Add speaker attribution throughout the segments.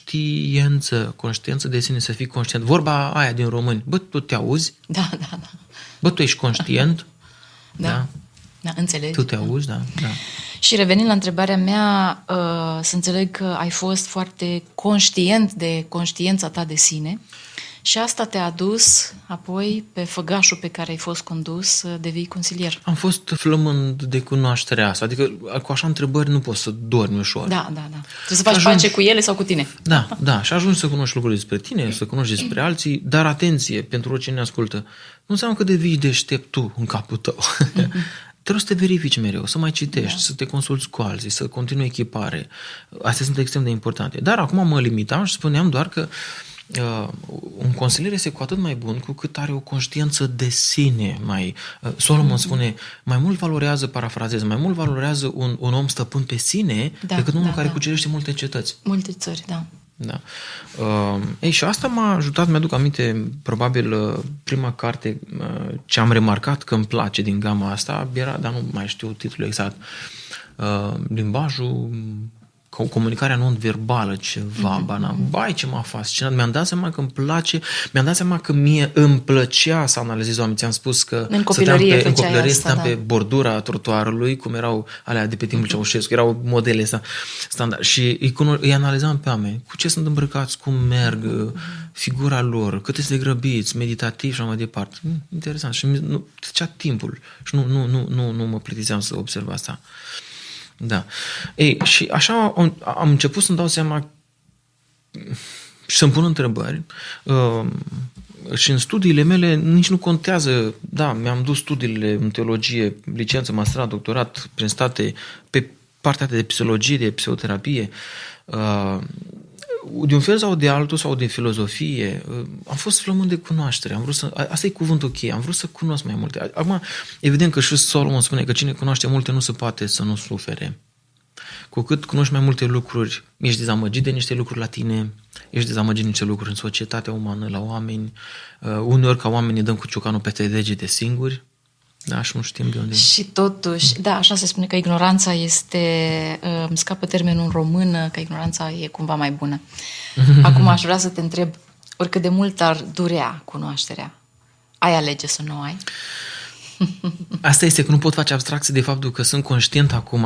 Speaker 1: conștiență de sine, să fii conștient. Vorba aia din români, bă, tu te auzi?
Speaker 2: Da.
Speaker 1: Bă, tu ești conștient?
Speaker 2: Da, înțelegi.
Speaker 1: Tu te auzi, da.
Speaker 2: Și revenind la întrebarea mea, să înțeleg că ai fost foarte conștient de conștiința ta de sine și asta te-a adus apoi pe făgașul pe care ai fost condus să devii consilier.
Speaker 1: Am fost flămând de cunoașterea asta, adică cu așa întrebări nu poți să dormi ușor.
Speaker 2: Da. Trebuie să faci pace cu ele sau cu tine.
Speaker 1: Da, și ajungi să cunoști lucruri despre tine, să cunoști despre alții, dar atenție, pentru oricine ne ascultă, nu înseamnă că devii deștept tu în capul tău. Trebuie să te verifici mereu, să mai citești, să te consulți cu alții, să continui echipare. Astea sunt extrem de importante. Dar acum mă limitam și spuneam doar că un consilier este cu atât mai bun cu cât are o conștiință de sine. Solomon spune, mai mult valorează, parafrazez, mai mult valorează un om stăpân pe sine decât unul care cucerește multe cetăți.
Speaker 2: Multe țări, da.
Speaker 1: Da. Și asta m-a ajutat, mi-aduc aminte, probabil prima carte ce am remarcat că îmi place din gama asta era, dar nu mai știu titlul exact, limbajul, comunicarea non-verbală, ceva, bai ce m-a fascinat, mi-am dat seama că îmi place, mi-am dat seama că mie îmi plăcea să analizez oameni, ți-am spus că
Speaker 2: în copilărie
Speaker 1: stăteam pe bordura trotuarului, cum erau alea de pe timpul Ceaușescu, erau modele astea standard și îi analizam pe oameni, cu ce sunt îmbrăcați, cum merg, figura lor, cât este de grăbiți, meditativ și așa mai departe. Interesant. Și nu trecea timpul și nu mă plictiseam să observ asta. Da. Și așa am început să-mi dau seama și să-mi pun întrebări și în studiile mele nici nu contează, da, mi-am dus studiile în teologie, licență, masterat, doctorat prin state, pe partea de psihologie, de psihoterapie, de un fel sau de altul sau de filozofie, am fost flămând de cunoaștere, asta e cuvântul cheie, am vrut să cunosc mai multe. Acum, evident că și Solomon spune că cine cunoaște multe nu se poate să nu sufere. Cu cât cunoști mai multe lucruri, ești dezamăgit de niște lucruri la tine, ești dezamăgit de niște lucruri în societatea umană, la oameni, uneori ca oamenii dăm cu ciocanul peste degete singuri, da, și nu știm de unde.
Speaker 2: Și totuși, da, așa se spune că ignoranța este, îmi scapă termenul în română, că ignoranța e cumva mai bună. Acum aș vrea să te întreb, oricât de mult ar durea cunoașterea, ai alege să nu ai?
Speaker 1: Asta este că nu pot face abstracție de faptul că sunt conștient acum,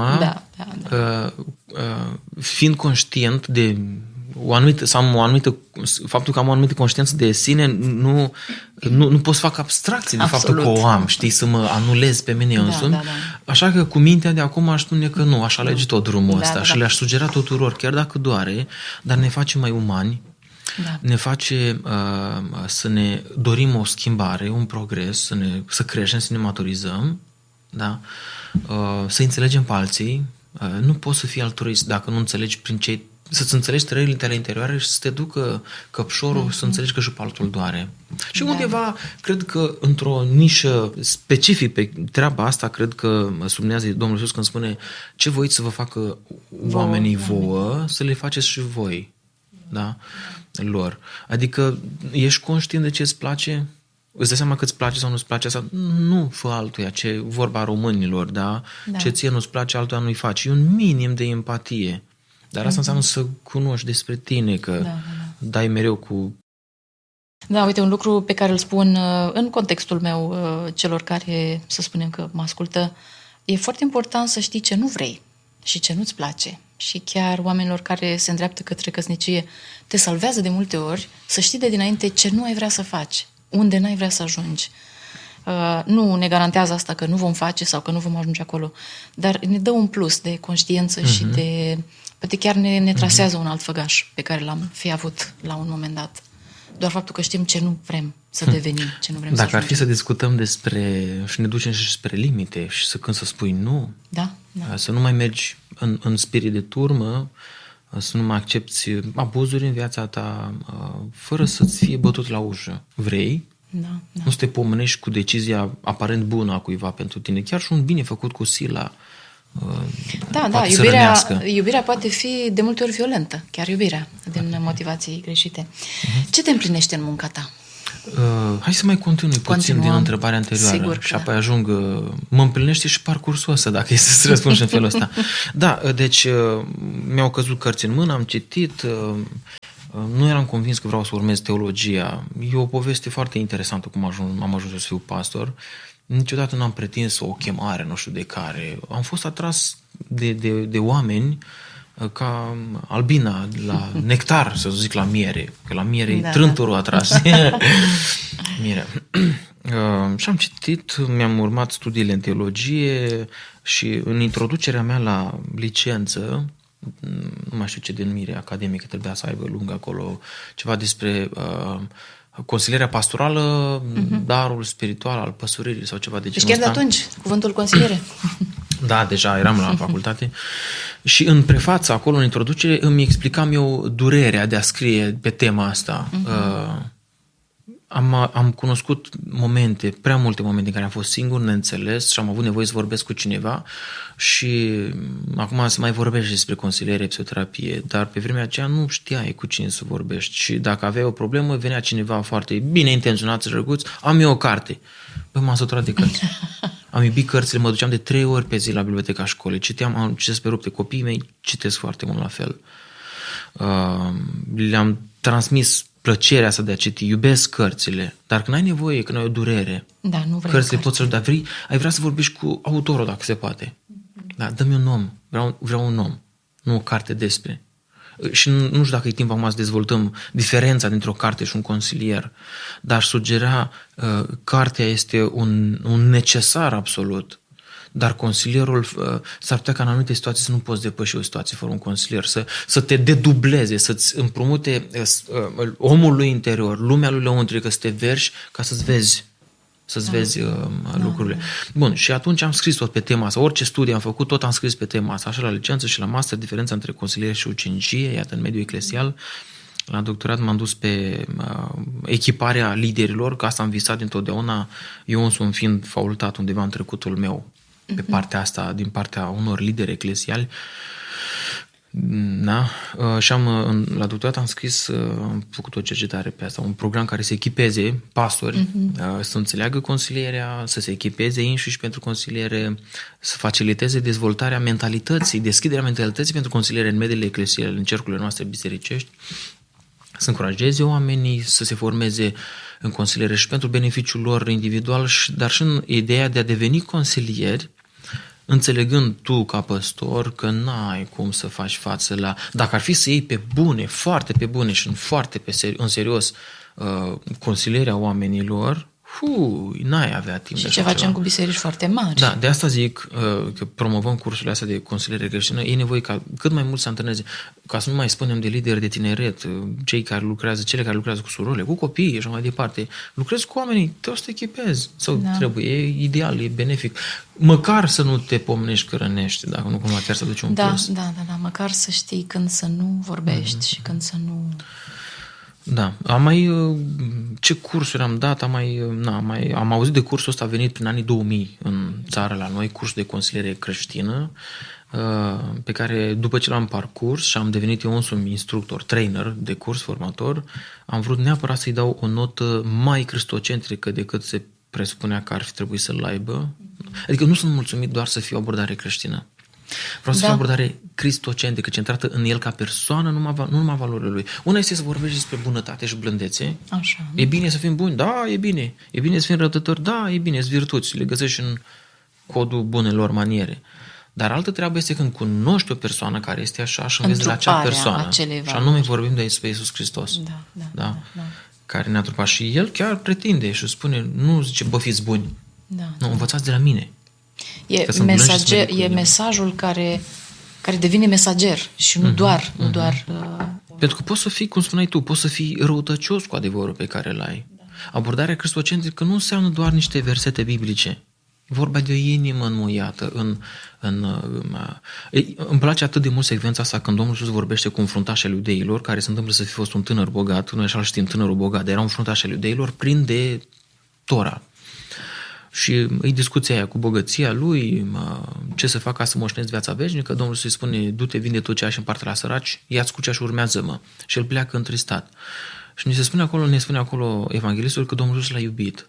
Speaker 1: fiind conștient de faptul că am o anumită conștiință de sine, nu pot să fac abstracție de faptul că o am, știi, să mă anulez pe mine însumi. Da. Așa că cu mintea de acum aș spune că nu, aș alege tot drumul ăsta și le-aș sugera tuturor, chiar dacă doare, dar ne face mai umani, ne face să ne dorim o schimbare, un progres, să creștem, să ne maturizăm, da? Să înțelegem pe alții. Nu poți să fii altruist dacă nu înțelegi să-ți înțelegi trăirile tale interioare și să te ducă căpșorul, să înțelegi că și pe altul doare. Și undeva, cred că într-o nișă specific pe treaba asta, cred că sublinează Domnul Iisus când spune ce voiți să vă facă oamenii vouă, să le faceți și voi. Da? Lor. Adică ești conștient de ce îți place? Îți dai seama că îți place sau nu îți place asta? Nu fă altuia, ce vorba românilor, da? Ce ție nu-ți place, altuia nu-i faci. E un minim de empatie. Dar asta înseamnă să cunoști despre tine, că dai mereu cu...
Speaker 2: Da, uite, un lucru pe care îl spun în contextul meu celor care, să spunem că mă ascultă, e foarte important să știi ce nu vrei și ce nu-ți place. Și chiar oamenilor care se îndreaptă către căsnicie te salvează de multe ori să știi de dinainte ce nu ai vrea să faci, unde n-ai vrea să ajungi. Nu ne garantează asta că nu vom face sau că nu vom ajunge acolo, dar ne dă un plus de conștiință și de... Poate chiar ne trasează un alt făgaș pe care l-am fi avut la un moment dat. Doar faptul că știm ce nu vrem să devenim, ce nu vrem să ajungem.
Speaker 1: Dacă ar fi să discutăm despre... și ne ducem și spre limite și când să spui nu, să nu mai mergi în spirit de turmă, să nu mai accepti abuzuri în viața ta fără să-ți fie bătut la ușă. Vrei? Nu să te pomenești cu decizia aparent bună a cuiva pentru tine. Chiar și un bine făcut cu sila
Speaker 2: iubirea poate fi de multe ori violentă, chiar iubirea, din motivații greșite. Ce te împlinește în munca ta?
Speaker 1: Hai să mai continui puțin din întrebarea anterioară. Sigur, și apoi ajung... Mă împlinește și parcursul ăsta, dacă este să răspund și în felul ăsta. Da, deci mi-au căzut cărți în mână, am citit, Nu eram convins că vreau să urmez teologia. E o poveste foarte interesantă cum am ajuns să fiu pastor. Niciodată n-am pretins o chemare, nu știu de care. Am fost atras de oameni ca albina la nectar, să zic, la miere. Că la miere e trânturul atras. Miere. Și am citit, mi-am urmat studiile în teologie și în introducerea mea la licență, nu mai știu ce denumire academică trebuia să aibă lung acolo, ceva despre consilierea pastorală, darul spiritual al păstoririi sau ceva de genul ăsta.
Speaker 2: Deci chiar de atunci, cuvântul consiliere.
Speaker 1: Da, deja eram la facultate. Și în prefață, acolo, în introducere, îmi explicam eu durerea de a scrie pe tema asta. Am cunoscut prea multe momente în care am fost singur, neînțeles și am avut nevoie să vorbesc cu cineva și acum se mai vorbește despre consiliere, psihoterapie, dar pe vremea aceea nu știai cu cine să vorbești și dacă aveai o problemă, venea cineva foarte bine intenționat, drăguț, am eu o carte. Băi, m-am săturat de cărți. Am iubit cărțile, mă duceam de 3 ori pe zi la biblioteca școlii, am citesc pe rupte, copiii mei citesc foarte mult la fel. Le-am transmis plăcerea asta de a citi, iubesc cărțile, dar când ai nevoie, când ai o durere,
Speaker 2: nu vrei
Speaker 1: cărțile poți să-l dai, ai vrea să vorbești cu autorul dacă se poate. Da, dă-mi un om, vreau un om, nu o carte despre. Și nu știu dacă e timp acum să dezvoltăm diferența dintre o carte și un consilier, dar sugera cartea este un necesar absolut. Dar consilierul s-ar putea ca în anumite situații să nu poți depăși o situație fără un consilier, să te dedubleze, să-ți împrumute omul lui interior, lumea lui lăuntrică, să te verși ca să-ți vezi lucrurile. Bun, și atunci am scris tot pe tema asta. Orice studii am făcut, tot am scris pe tema asta. Așa la licență și la master, diferența între consiliere și ucenicie, iată, în mediul eclesial. La doctorat m-am dus pe echiparea liderilor, că asta am visat dintotdeauna, eu însumi fiind facultat undeva în trecutul meu, pe partea asta, din partea unor lideri eclesiali. Da? Și la doctorat am făcut o cercetare pe asta, un program care să echipeze pastori, să înțeleagă consilierea, să se echipeze înșiși pentru consiliere, să faciliteze dezvoltarea mentalității, deschiderea mentalității pentru consiliere în mediile eclesiale, în cercurile noastre bisericești, să încurajeze oamenii să se formeze în consiliere și pentru beneficiul lor individual, dar și în ideea de a deveni consilieri, înțelegând tu ca păstor că n-ai cum să faci față la... Dacă ar fi să iei pe bune, foarte pe bune și în serios consilierea oamenilor, n-ai avea timp
Speaker 2: și
Speaker 1: de
Speaker 2: ce facem
Speaker 1: ceva.
Speaker 2: Cu biserici foarte mari.
Speaker 1: Da, de asta zic că promovăm cursurile astea de consiliere creștină. E nevoie ca cât mai mult să antreneze, ca să nu mai spunem de lideri de tineret, cele care lucrează cu surorile, cu copiii și așa mai departe. Lucrezi cu oamenii, trebuie să te echipezi. Sau trebuie, e ideal, e benefic. Măcar să nu te pomenești că rănești, dacă nu cumva chiar să duci un plus.
Speaker 2: Da, măcar să știi când să nu vorbești și când să nu...
Speaker 1: Da, ce cursuri am dat, am auzit de cursul ăsta, a venit prin anii 2000 în țară la noi, cursul de consiliere creștină, pe care după ce l-am parcurs și am devenit eu însumi instructor, trainer de curs, formator, am vrut neapărat să-i dau o notă mai cristocentrică decât se presupunea că ar fi trebuit să-l aibă. Adică nu sunt mulțumit doar să fie o abordare creștină. Vreau să fie o abordare cristocentrică, centrată în el ca persoană, nu numai valorile lui. Una este să vorbești despre bunătate și blândețe.
Speaker 2: Așa.
Speaker 1: E bine să fim buni? Da, e bine. E bine să fim răbdători? Da, e bine. Sunt virtuți. Le găsești în codul bunelor maniere. Dar altă treabă este când cunoști o persoană care este așa și înveți de la acea persoană. Și anume vorbim de Iisus Hristos. Da. Care ne-a trupat. Și El chiar pretinde și spune, nu zice, bă, fiți buni. Nu, învățați de la mine.
Speaker 2: E mesajul care devine mesager și nu doar...
Speaker 1: Pentru că poți să fii, cum spuneai tu, poți să fii răutăcios cu adevărul pe care îl ai. Abordarea cristocentrică nu înseamnă doar niște versete biblice. E vorba de o inimă înmuiată. Îmi place atât de mult secvența asta când Domnul Iisus vorbește cu un fruntaș al iudeilor, care se întâmplă să fi fost un tânăr bogat, noi așa știm, tânărul bogat, dar era un fruntaș al iudeilor plin de Tora. Și îi discuția aia cu bogăția lui, ce să fac ca să moștenesc viața veșnică. Domnul îi spune, du-te, vinde tot ce ai și împarte la săraci, ia-ți crucea și urmează-mă. Și el pleacă întristat. Și ne spune acolo evanghelistul că Domnul Iisus l-a iubit.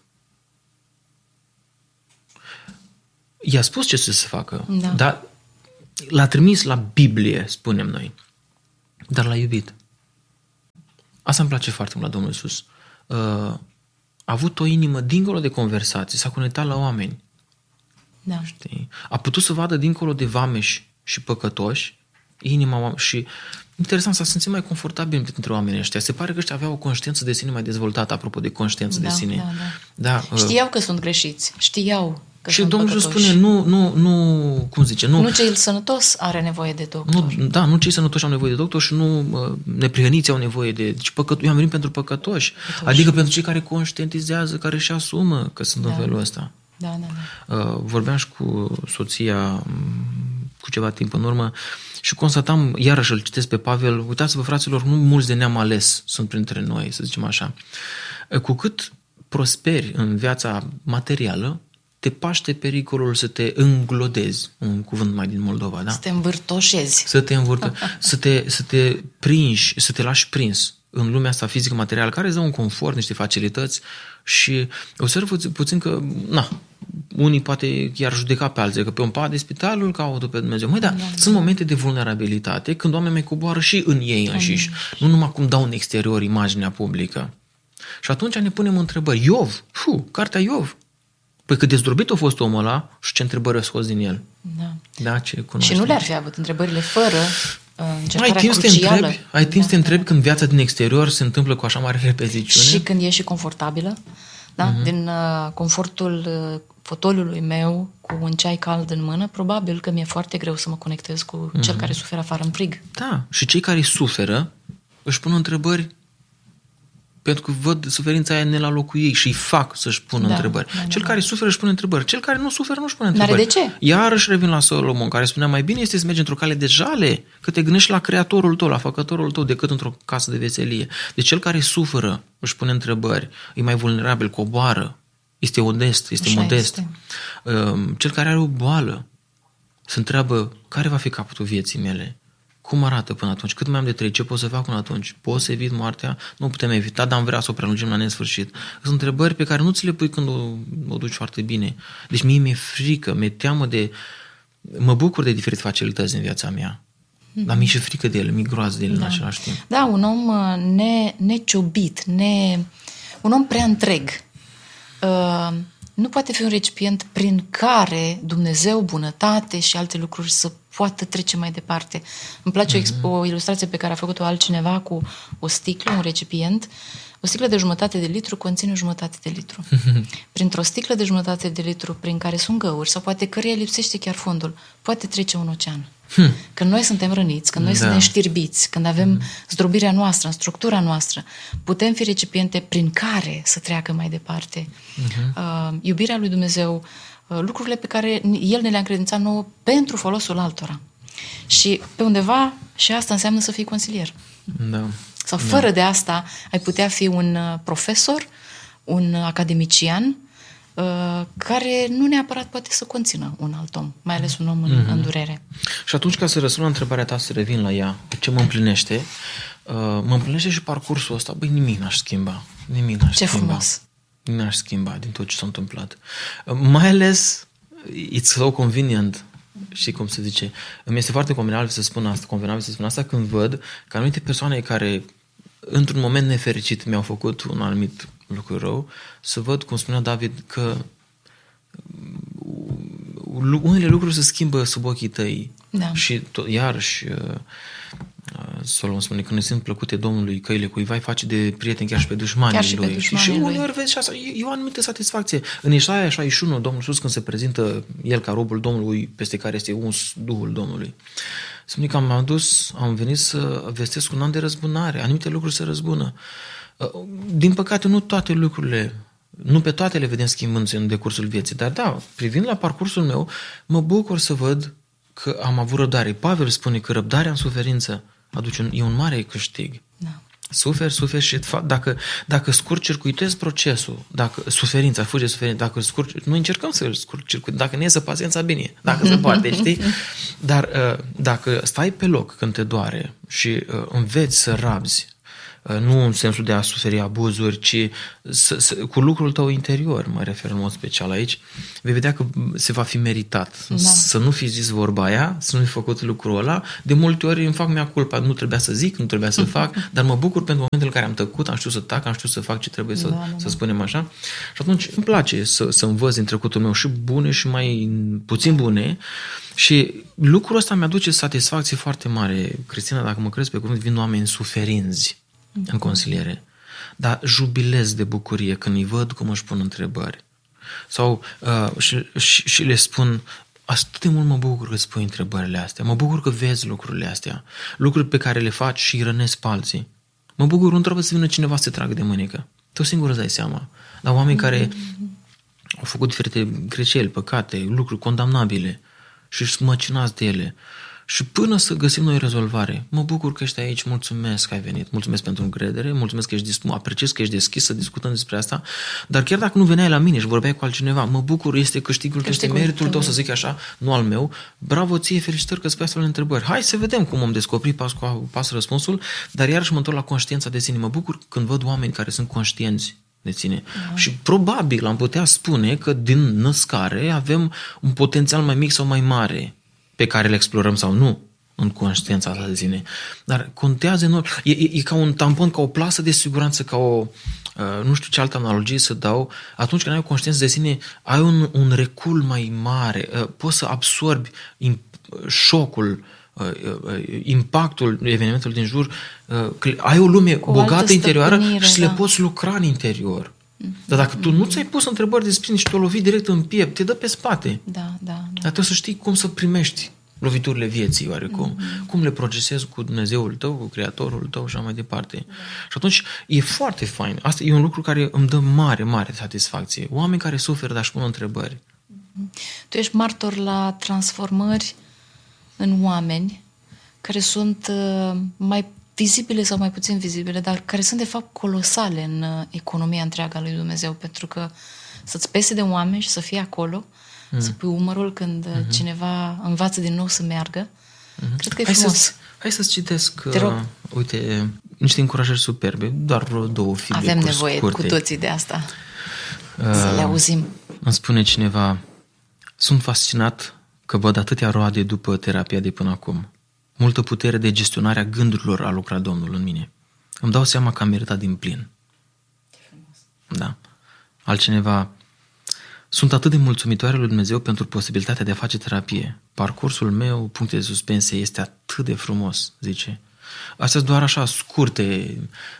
Speaker 1: I-a spus ce să se facă, dar l-a trimis la Biblie, spunem noi, dar l-a iubit. Asta îmi place foarte mult la Domnul Iisus. A avut o inimă dincolo de conversații, s-a conectat la oameni.
Speaker 2: Da.
Speaker 1: Știi? A putut să vadă dincolo de vameși și păcătoși inima și interesant, s-a simțit mai confortabil între oamenii ăștia. Se pare că ăștia aveau o conștiință de sine mai dezvoltată, apropo de conștiință de sine.
Speaker 2: Da. Știau că sunt greșiți, știau că
Speaker 1: și
Speaker 2: sunt
Speaker 1: Domnul
Speaker 2: păcătoși.
Speaker 1: spune, nu, cum zice?
Speaker 2: Nu cel sănătos are nevoie de doctor.
Speaker 1: Nu cei sănătoși au nevoie de doctor și nu neprihăniți au nevoie de... Deci eu am venit pentru păcătoși. Adică pentru cei care conștientizează, care își asumă că sunt în felul ăsta.
Speaker 2: Da.
Speaker 1: Vorbeam și cu soția cu ceva timp în urmă și constatam, iarăși îl citesc pe Pavel, uitați-vă, fraților, nu mulți de neam ales sunt printre noi, să zicem așa. Cu cât prosperi în viața materială, te paște pericolul să te înglodezi, un cuvânt mai din Moldova, da?
Speaker 2: Să te învârtoșezi.
Speaker 1: Să te prinși, să te lași prins în lumea asta fizică, materială, care îți dă un confort, niște facilități și observ puțin că, unii poate chiar judeca pe alții, că pe un pat de spital îl caută pe Dumnezeu. Sunt momente de vulnerabilitate când oamenii mai coboară și în ei înșiși, nu numai cum dau în exterior imaginea publică. Și atunci ne punem întrebări. Iov, cartea Iov. Păi cât de zdrobit a fost omul ăla și ce întrebări a scos din el. Da, ce cunoaște.
Speaker 2: Și nu le-ar fi avut întrebările fără încercarea
Speaker 1: crucială. Ai timp să te întrebi când viața din exterior se întâmplă cu așa mare repeziciune?
Speaker 2: Și când e și confortabilă. Da? Din confortul fotoliului meu cu un ceai cald în mână, probabil că mi-e foarte greu să mă conectez cu cel care suferă afară în frig.
Speaker 1: Da, și cei care suferă își pun întrebări pentru că văd suferința aia ne la locul ei și îi fac să-și pună întrebări. Cel care suferă își pune întrebări. Cel care nu suferă nu își pune întrebări.
Speaker 2: N-are de ce?
Speaker 1: Iarăși revin la Solomon, care spunea mai bine este să mergi într-o cale de jale, că te gândești la creatorul tău, la făcătorul tău, decât într-o casă de veselie. Deci cel care suferă își pune întrebări, e mai vulnerabil, coboară, este onest, este modest. Cel care are o boală se întreabă care va fi capătul vieții mele. Cum arată până atunci? Cât mai am de trăit? Ce pot să fac până atunci? Pot să evit moartea? Nu putem evita, dar am vrea să o prelungim la nesfârșit. Sunt întrebări pe care nu ți le pui când o duci foarte bine. Deci mie mi-e frică, mi-e teamă de... Mă bucur de diferite facilități în viața mea. Dar mi-e și frică de ele, mi-e groază de ele în același timp.
Speaker 2: Da, un om neciobit, un om prea întreg. Nu poate fi un recipient prin care Dumnezeu, bunătate și alte lucruri să poată trece mai departe. Îmi place o ilustrație pe care a făcut-o altcineva cu o sticlă, un recipient. O sticlă de 1/2 de litru conține 1/2 de litru. Printr-o sticlă de 1/2 de litru prin care sunt găuri sau poate căreia lipsește chiar fondul, poate trece un ocean. Când noi suntem răniți, când noi suntem știrbiți, când avem zdrobirea noastră, în structura noastră, putem fi recipiente prin care să treacă mai departe. Iubirea lui Dumnezeu, lucrurile pe care El ne le-a încredințat nouă pentru folosul altora. Și pe undeva și asta înseamnă să fii consilier.
Speaker 1: Da.
Speaker 2: Sau fără de asta ai putea fi un profesor, un academician, care nu neapărat poate să conțină un alt om, mai ales un om în durere.
Speaker 1: Și atunci, ca să răspund la întrebarea ta, să revin la ea, ce mă împlinește, mă împlinește și parcursul ăsta. Băi, nimic n-aș schimba.
Speaker 2: Ce frumos!
Speaker 1: Nimic n-aș schimba din tot ce s-a întâmplat. Mai ales, it's so convenient, și cum se zice, îmi este foarte convenabil să spun asta când văd că anumite persoane care într-un moment nefericit mi-au făcut un anumit lucru rău, să văd, cum spunea David, că unele lucruri se schimbă sub ochii tăi.
Speaker 2: Da.
Speaker 1: Și iarăși Solomon spune că ne sunt plăcute Domnului căile cuiva, îi face de prieten chiar și pe dușmanii lui. Și uneori vezi și asta, e o anumită satisfacție. În Isaia 61, Domnul Iisus, când se prezintă El ca robul Domnului, peste care este uns Duhul Domnului, spune că am venit să vestesc un an de răzbunare, anumite lucruri se răzbună. Din păcate, nu pe toate le vedem schimbându-se în decursul vieții, dar da, privind la parcursul meu, mă bucur să văd că am avut răbdare. Pavel spune că răbdarea în suferință e un mare câștig.
Speaker 2: Da.
Speaker 1: Suferi și dacă scurt-circuitezi procesul, dacă suferința, fuge suferința, noi încercăm să scurt-circuităm, dacă ne iese paciența, bine, dacă se poate, știi? Dar dacă stai pe loc când te doare și înveți să rabzi, nu în sensul de a suferi abuzuri, ci cu lucrul tău interior, mă refer în mod special aici, vei vedea că se va fi meritat. Da. Să nu fi zis vorba aia, să nu fi făcut lucrul ăla. De multe ori îmi fac mea culpa, nu trebuia să zic, nu trebuia să fac, dar mă bucur pentru momentele în care am tăcut, am știut să tac, am știut să fac ce trebuie să spunem așa. Și atunci îmi place să învăț din trecutul meu și bune și mai puțin bune. Și lucrul ăsta mi-aduce satisfacție foarte mare. Cristina, dacă mă crezi pe cuvânt, vin oameni suferinți în consiliere. Dar jubilez de bucurie când îi văd cum își pun întrebări. Sau și le spun, atât de mult mă bucur că îți pui întrebările astea. Mă bucur că vezi lucrurile astea. Lucruri pe care le faci și îi rănesc pe alții. Mă bucur, nu trebuie să vină cineva să te tragă de mânecă. Tu singur îți dai seama. Dar oameni care au făcut diferite greșeli, păcate, lucruri condamnabile și smăcinați de ele. Și până să găsim noi rezolvare, mă bucur că ești aici, mulțumesc că ai venit, mulțumesc pentru încredere, mulțumesc că apreciez că ești deschis să discutăm despre asta, dar chiar dacă nu veneai la mine și vorbeai cu altcineva, mă bucur, este câștigul tău, este meritul tău, să zic așa, nu al meu, bravo ție, felicitări că îți pui astfel de întrebări. Hai să vedem cum am descoperit pas cu pas răspunsul, dar iarăși mă întorc la conștiința de sine. Mă bucur când văd oameni care sunt conștienți de sine. Și probabil am putea spune că din născare avem un potențial mai mic sau mai mare pe care le explorăm sau nu în conștiința asta de sine. Dar contează enorm. E ca un tampon, ca o plasă de siguranță, ca o, nu știu ce altă analogie să dau. Atunci când ai o conștiință de sine, ai un recul mai mare. Poți să absorbi șocul, impactul evenimentului din jur, ai o lume bogată interioară și să le poți lucra în interior. Dar dacă tu nu ți-ai pus întrebări despre tine și te-o lovi direct în piept, te dă pe spate.
Speaker 2: Da.
Speaker 1: Dar trebuie să știi cum să primești loviturile vieții, oarecum. Cum le procesezi cu Dumnezeul tău, cu Creatorul tău și așa mai departe. Și atunci e foarte fain. Asta e un lucru care îmi dă mare, mare satisfacție. Oameni care suferă, dar își pun întrebări.
Speaker 2: Tu ești martor la transformări în oameni care sunt mai vizibile sau mai puțin vizibile, dar care sunt de fapt colosale în economia întreagă a lui Dumnezeu, pentru că să-ți pese de oameni și să fii acolo, să pui umărul când cineva învață din nou să meargă, cred că e frumos.
Speaker 1: Hai să-ți citesc, uite, niște încurajări superbe, doar vreo două fibe
Speaker 2: Avem nevoie
Speaker 1: scurte.
Speaker 2: cu toții de asta, să le auzim.
Speaker 1: Îmi spune cineva, sunt fascinat că văd atâtea roade după terapia de până acum. Multă putere de gestionare a gândurilor a lucrat Domnul în mine. Îmi dau seama că am meritat din plin. Da. Altcineva, sunt atât de mulțumitoare lui Dumnezeu pentru posibilitatea de a face terapie. Parcursul meu, puncte de suspensie, este atât de frumos, zice. Astea sunt doar așa scurte.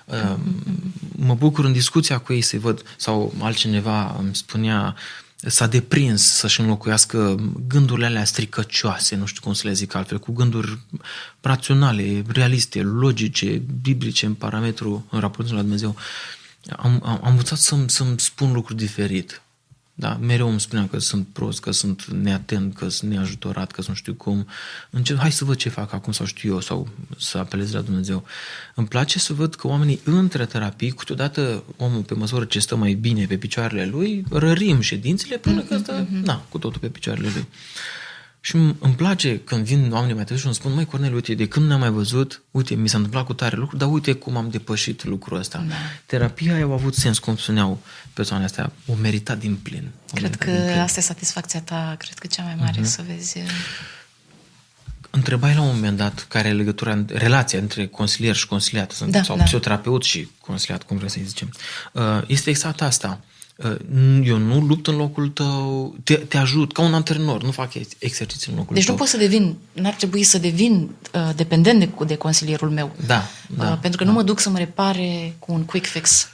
Speaker 1: Mă bucur în discuția cu ei să-i văd. Sau altcineva îmi spunea, s-a deprins să-și înlocuiască gândurile alea stricăcioase, nu știu cum să le zic altfel, cu gânduri raționale, realiste, logice, biblice, în parametru, în raportul la Dumnezeu. Am învățat să-mi spun lucruri diferit. Da? Mereu îmi spuneam că sunt prost, că sunt neatent, că sunt neajutorat, că nu știu cum. Hai să văd ce fac acum sau știu eu, sau să apelez la Dumnezeu. Îmi place să văd că oamenii între terapii, câteodată omul pe măsură ce stă mai bine pe picioarele lui, rărim ședințele până că stă cu totul pe picioarele lui. Și îmi place când vin oamenii mai târziu și îmi spun, măi Corneliu, uite, de când ne-am mai văzut, uite, mi s-a întâmplat cu tare lucru, dar uite cum am depășit lucrul ăsta. Da. Terapia aia a avut sens, cum spuneau persoanele astea, o meritat din plin.
Speaker 2: Cred că asta e satisfacția ta, cred că cea mai mare, să vezi.
Speaker 1: Întrebai la un moment dat care e legătura, relația între consilier și consiliat, sau psihoterapeut și consiliat, cum vrem să-i zicem. Este exact asta. Eu nu lupt în locul tău, te ajut ca un antrenor, nu fac exerciții în locul tău.
Speaker 2: Deci nu pot să devin, n-ar trebui să devin dependent de consilierul meu.
Speaker 1: Da.
Speaker 2: Pentru că nu mă duc să mă repare cu un quick fix.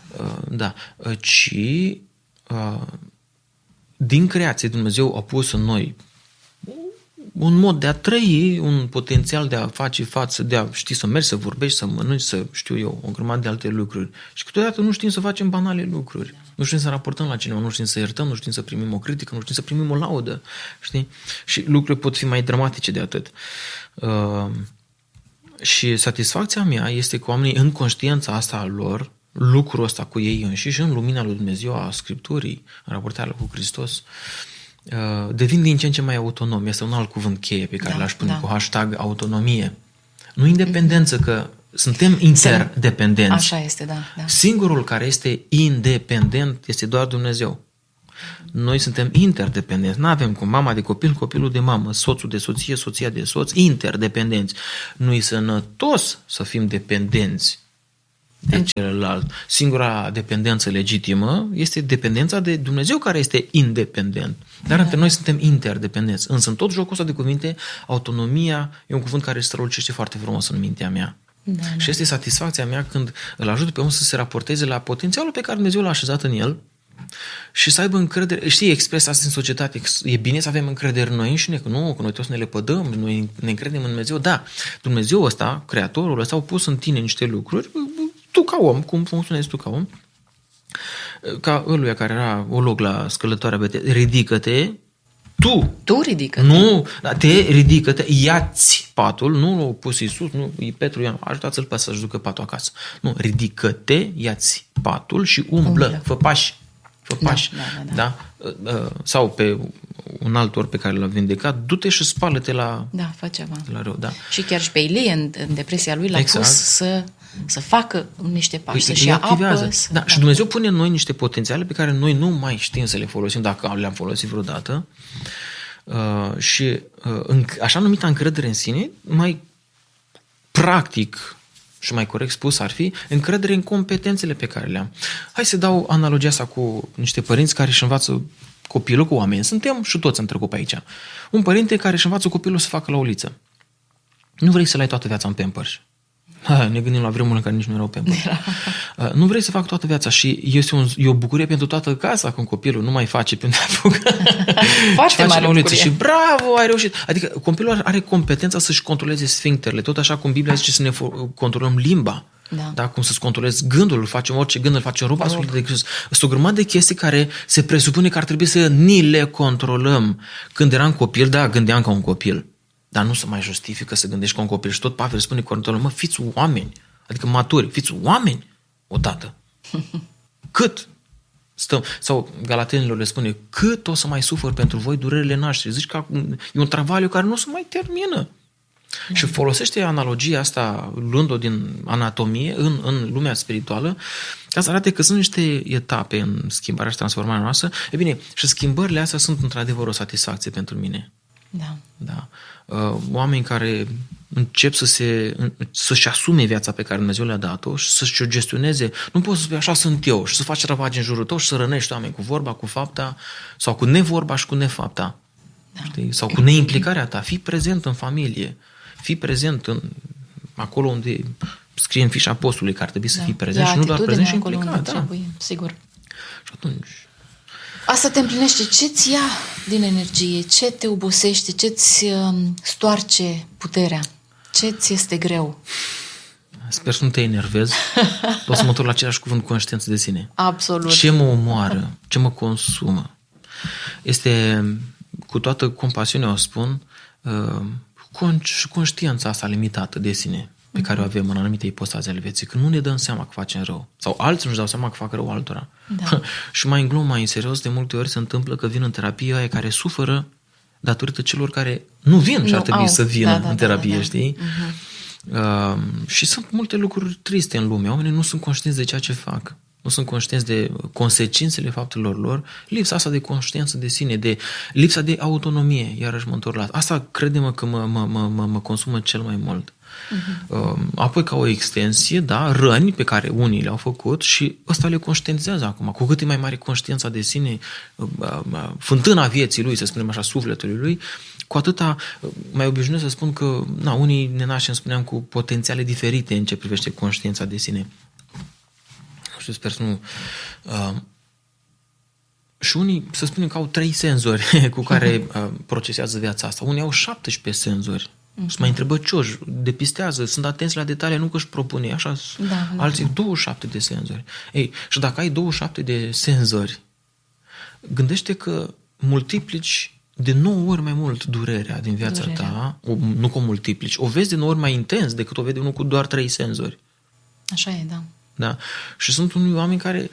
Speaker 1: Ci din creație Dumnezeu a pus în noi un mod de a trăi, un potențial de a face față, de a ști să mergi, să vorbești, să mănânci, să știu eu, o grămadă de alte lucruri. Și câteodată nu știm să facem banale lucruri. Nu știm să raportăm la cineva, nu știm să iertăm, nu știm să primim o critică, nu știm să primim o laudă. Știi? Și lucrurile pot fi mai dramatice de atât. Și satisfacția mea este că oamenii în conștiința asta a lor, lucrul ăsta cu ei înșiși, în lumina lui Dumnezeu, a Scripturii, în raportarea cu Hristos, devin din ce în ce mai autonom. Este un alt cuvânt cheie pe care l-aș pune cu hashtag autonomie. Nu independență, că suntem interdependenți.
Speaker 2: Așa este, da.
Speaker 1: Singurul care este independent este doar Dumnezeu. Noi suntem interdependenți. Nu avem cum mama de copil, copilul de mamă, soțul de soție, soția de soț, interdependenți. Nu-i sănătos să fim dependenți de celălalt. Singura dependență legitimă este dependența de Dumnezeu, care este independent. Dar între noi suntem interdependenți. Însă în tot jocul ăsta de cuvinte, autonomia e un cuvânt care strălucește foarte frumos în mintea mea. Și este satisfacția mea când îl ajut pe om să se raporteze la potențialul pe care Dumnezeu l-a așezat în el și să aibă încredere. Știi, expresia asta în societate, e bine să avem încredere în noi înșine, că nu, că noi toți ne lepădăm, noi ne încredem în Dumnezeu. Da, Dumnezeu ăsta, Creatorul ăsta, a pus în tine niște lucruri, tu ca om, cum funcționezi tu ca om, ca ăluia care era olog la scălătoarea Betesda, ridică-te, tu
Speaker 2: ridică-te.
Speaker 1: Nu, te ridică-te, ia-ți patul, nu l-a pus Iisus, nu, e Petru, i-a ajutat-l pe să-și ducă patul acasă. Nu, ridică-te, ia-ți patul și umblă. Fă pași. Da? Sau pe un alt ori pe care l-a vindecat, du-te și spală-te la rău. Da.
Speaker 2: Și chiar și pe Ilie, în depresia lui, l-a pus să facă niște pași, să-și ia apă.
Speaker 1: Și Dumnezeu pune în noi niște potențiale pe care noi nu mai știm să le folosim, dacă le-am folosit vreodată. Și așa numita încredere în sine, mai practic și mai corect spus ar fi încredere în competențele pe care le-am. Hai să dau analogia asta cu niște părinți care își învață copilul, cu oameni. Suntem și toți am trecut pe aici. Un părinte care își învață copilul să facă la uliță. Nu vrei să-l ai toată viața în Pampers. Ne gândim la vremurile în care nici nu erau Pampers. Nu vrei să fac toată viața și e o bucurie pentru toată casa când copilul nu mai face pentru a apucă.
Speaker 2: Foarte mare bucurie.
Speaker 1: Și bravo, ai reușit. Adică copilul are competența să-și controleze sfincterele, tot așa cum Biblia zice să ne controlăm limba. Da, cum să-ți controlezi gândul, facem orice gând, îl facem roba de Hristos. Sunt o grămadă de chestii care se presupune că ar trebui să ni le controlăm. Când eram copil, gândeam ca un copil. Dar nu se mai justifică să gândești ca un copil. Și tot Pavel spune corintolul, fiți oameni, adică maturi, fiți oameni odată. Cât? Sau Galatenilor le spune, cât o să mai sufăr pentru voi durerile nașterii? Zici că e un travaliu care nu se mai termină. Și folosește analogia asta, luând-o din anatomie, în lumea spirituală, ca să arate că sunt niște etape în schimbarea și transformarea noastră. E bine, și schimbările astea sunt într-adevăr o satisfacție pentru mine. Da. Oameni care încep să-și asume viața pe care Dumnezeu le-a dat-o și să-și o gestioneze. Nu poți să spui așa sunt eu și să faci ravagi în jurul tău și să rănești oameni cu vorba, cu fapta, sau cu nevorba și cu nefapta. Știi? Sau cu neimplicarea ta. Fii prezent în familie. Fii prezent acolo unde scrie în fișa postului că ar trebui să fii prezent și nu doar prezent și implicat.
Speaker 2: Sigur.
Speaker 1: Și atunci...
Speaker 2: Asta te împlinește. Ce-ți ia din energie? Ce te obosește? Ce-ți stoarce puterea? Ce-ți este greu?
Speaker 1: Sper să nu te enervezi. O să mă întorc la același cuvânt, conștiință de sine.
Speaker 2: Absolut.
Speaker 1: Ce mă omoară? Ce mă consumă? Este, cu toată compasiunea o spun, și conștiința asta limitată de sine pe care o avem în anumite ipostaze ale vieții, că nu ne dăm seama că facem rău. Sau alții nu-și dau seama că fac rău altora. Și mai în glumă, mai în serios, de multe ori se întâmplă că vin în terapie aia care suferă datorită celor care nu vin și ar trebui să vină în terapie, știi? Și sunt multe lucruri triste în lume. Oamenii nu sunt conștienți de ceea ce fac. Nu sunt conștienți de consecințele faptelor lor, lipsa asta de conștiință de sine, de lipsa de autonomie, iarăși mă întorc la asta. Asta crede-mă că mă consumă cel mai mult. Apoi ca o extensie, răni pe care unii le-au făcut și ăsta le conștientizează acum. Cu cât e mai mare conștiința de sine, fântâna vieții lui, să spunem așa, sufletului lui, cu atâta mai obișnuiesc să spun că unii ne naștem, spuneam, cu potențiale diferite în ce privește conștiința de sine. Sper să nu... și unii, să spunem că au 3 senzori cu care procesează viața asta. Unii au 17 senzori. Sunt mai întrebăcioși, depistează, sunt atenți la detalii, nu că își propune. Așa, alții 27 de senzori. Ei, și dacă ai 27 de senzori, gândește că multiplici de 9 ori mai mult durerea din viața ta, nu că o multiplici, o vezi de 9 ori mai intens decât o vede unul cu doar 3 senzori.
Speaker 2: Așa e, da.
Speaker 1: Da. Și sunt unii oameni care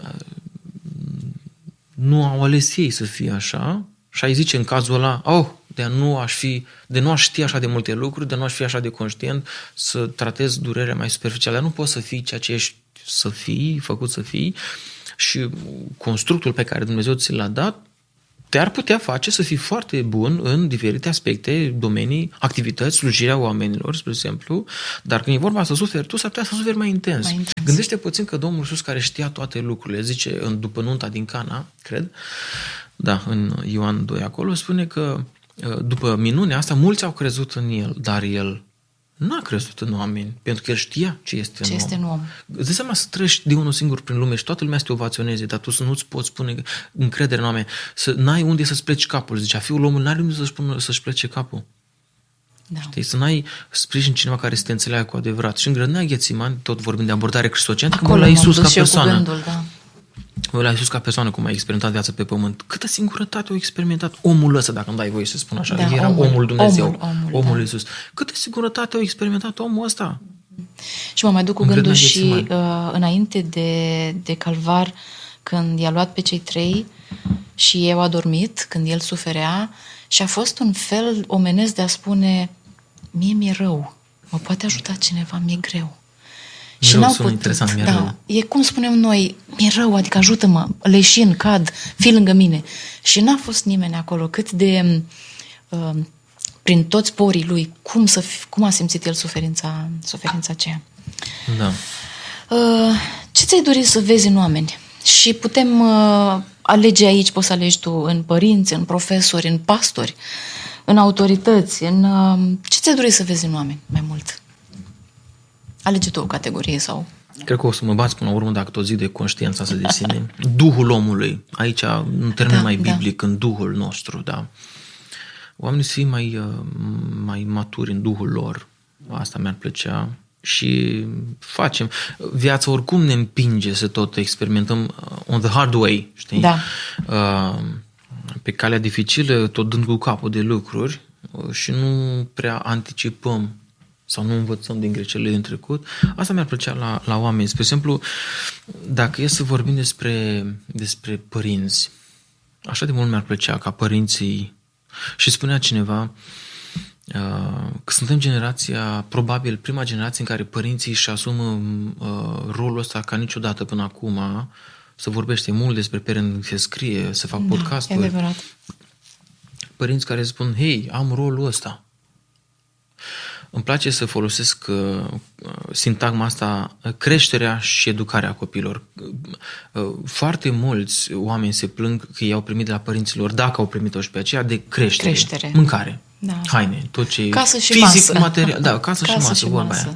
Speaker 1: nu au ales ei să fie așa și ai zice în cazul ăla, de nu a ști așa de multe lucruri, de nu a fi așa de conștient, să tratezi durerea mai superficială. Dar nu poți să fii ceea ce ești făcut să fii, și constructul pe care Dumnezeu ți l-a dat te-ar putea face să fii foarte bun în diferite aspecte, domenii, activități, slujirea oamenilor, spre exemplu, dar când e vorba să suferi tu, s-ar putea să suferi mai intens. Gândește puțin că Domnul Iisus, care știa toate lucrurile, zice după nunta din Cana, cred, da, în Ioan 2 acolo, spune că după minunea asta, mulți au crezut în El, dar El n-a crezut în oameni, pentru că El știa ce este în om. Îți dai seama să treci de unul singur prin lume și toată lumea să te ovaționeze, dar tu să nu-ți poți pune încredere în oameni, să n-ai unde să-ți pleci capul. Zicea, fiul omului n-are unde să-și plece capul. Da. Știi? Să n-ai sprijin cineva care să te înțeleagă cu adevărat. Și în grădina Ghețimani, tot vorbim de abordare cristocentrică, mă la Iisus ca persoană. Gândul, da. Mă la Iisus ca persoană, cum a experimentat viața pe pământ. Câtă singurătate a experimentat omul ăsta, dacă îmi dai voie să spun așa. Da, era omul Dumnezeu, omul da. Iisus. Câtă singurătate a experimentat omul ăsta.
Speaker 2: Și mă mai duc cu gândul și înainte de Calvar, când i-a luat pe cei 3 și ei au adormit, când el suferea, și a fost un fel omenesc de a spune, mie mi-e rău, mă poate ajuta cineva, mi-e greu. Și n-au putut. Interesant, mi-e rău. E cum spunem noi, mi-e rău, adică ajută-mă, leșin, cad, fii lângă mine. Și n-a fost nimeni acolo, cât de prin toți porii lui, cum a simțit el suferința aceea.
Speaker 1: Da.
Speaker 2: Ce ți-ai dorit să vezi în oameni? Și putem alege aici, poți să alegi tu în părinți, în profesori, în pastori, în autorități, ce ți-ai dorit să vezi în oameni mai mult? Alege tu o categorie sau...
Speaker 1: Cred că o să mă bați până la urmă, dacă tot zic de conștiința asta de sine. Duhul omului. Aici, în termen mai biblic, în Duhul nostru, da. Oamenii să fie mai maturi în Duhul lor. Asta mi-ar plăcea. Și facem. Viața oricum ne împinge să tot experimentăm on the hard way, știi?
Speaker 2: Da.
Speaker 1: Pe calea dificilă, tot dând cu capul de lucruri și nu prea anticipăm sau nu învățăm din greșelile din trecut. Asta mi-ar plăcea la oameni. Spre exemplu, dacă e să vorbim despre părinți, așa de mult mi-ar plăcea ca părinții, și spunea cineva că suntem generația, probabil prima generație în care părinții își asumă rolul ăsta ca niciodată până acum. Se vorbește mult despre parenting, se scrie, se fac podcasturi.
Speaker 2: E adevărat.
Speaker 1: Părinți care spun, hei, am rolul ăsta. Îmi place să folosesc sintagma asta, creșterea și educarea copilor. Foarte mulți oameni se plâng că i-au primit de la părinților, dacă au primit-o și pe aceea, de creștere. Mâncare, haine, tot ce
Speaker 2: casă și
Speaker 1: fizic,
Speaker 2: masă.
Speaker 1: material. Da, casă și masă, vorba aia.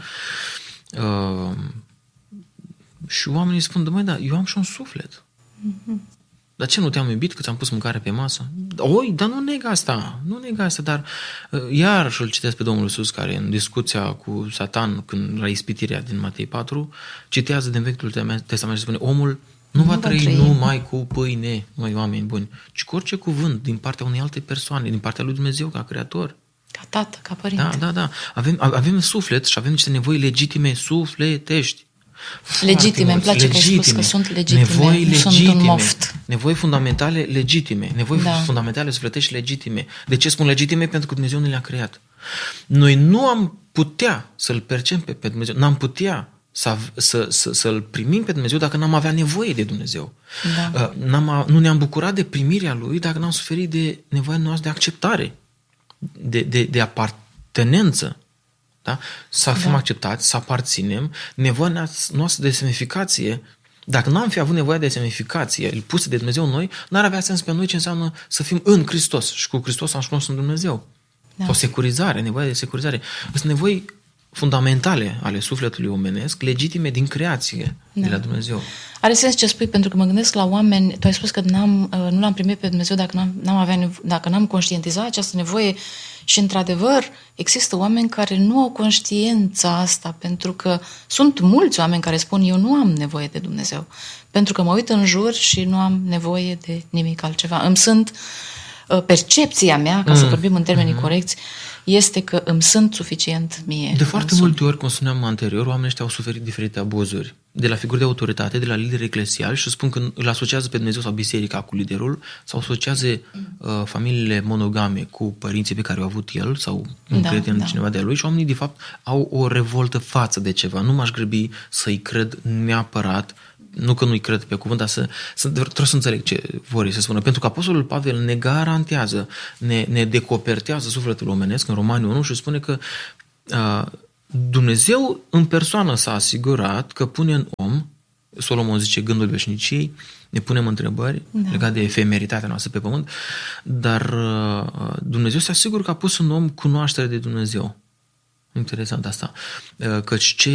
Speaker 1: Și oamenii spun, măi, da, eu am și un suflet. Dar ce, nu te-am iubit că ți-am pus mâncare pe masă? Dar nu neg asta, dar iar îl citesc pe Domnul Iisus, care în discuția cu Satan, când la ispitirea din Matei 4, citează din Vechiul Testament și spune, omul nu va trăi numai cu pâine, măi, oameni buni, ci cu orice cuvânt din partea unei alte persoane, din partea lui Dumnezeu, ca creator.
Speaker 2: Ca tată, ca părinte.
Speaker 1: Da. Avem suflet și avem niște nevoi legitime sufletești.
Speaker 2: Legitime, îmi place că ai spus că sunt legitime,
Speaker 1: nevoi
Speaker 2: nu sunt un moft.
Speaker 1: Nevoi fundamentale legitime, nevoi fundamentale sufletești legitime. De ce spun legitime? Pentru că Dumnezeu ne le-a creat. Noi nu am putea să-L percepem pe Dumnezeu, n-am putea să-L primim pe Dumnezeu dacă n-am avea nevoie de Dumnezeu. Da. Nu ne-am bucurat de primirea Lui dacă n-am suferit de nevoia noastră de acceptare, de apartenență. Da? Să fim acceptați, să aparținem, nevoia noastră de semnificație. Dacă n-am fi avut nevoie de semnificație pusă de Dumnezeu în noi, n-ar avea sens pe noi ce înseamnă să fim în Hristos. Și cu Hristos am cunoscut în Dumnezeu. Da. O securizare, nevoie de securizare. Sunt nevoi fundamentale ale sufletului omenesc, legitime din creație de la Dumnezeu.
Speaker 2: Are sens ce spui, pentru că mă gândesc la oameni. Tu ai spus că nu l-am primit pe Dumnezeu dacă n-am conștientizat această nevoie. Și, într-adevăr, există oameni care nu au conștiința asta, pentru că sunt mulți oameni care spun, eu nu am nevoie de Dumnezeu, pentru că mă uit în jur și nu am nevoie de nimic altceva. Îmi sunt percepția mea, ca să vorbim în termenii corecți, este că îmi sunt suficient mie.
Speaker 1: De foarte multe ori, cum spuneam anterior, oamenii ăștia au suferit diferite abuzuri de la figuri de autoritate, de la lideri eclesiali și spun că îl asociază pe Dumnezeu sau biserica cu liderul sau asociază familiile monogame cu părinții pe care au avut el sau un prieten cineva de lui și oamenii de fapt au o revoltă față de ceva. Nu m-aș grăbi să-i cred neapărat, nu că nu-i cred pe cuvânt, dar trebuie să înțeleg ce vor să spună. Pentru că Apostolul Pavel ne garantează, ne decopertează sufletul omenesc în Romani 1 și spune că Dumnezeu în persoană s-a asigurat că pune în om, Solomon zice gândul veșniciei, ne punem întrebări legate de efemeritatea noastră pe pământ, dar Dumnezeu se asigură că a pus în om cunoaștere de Dumnezeu. Interesant asta. Căci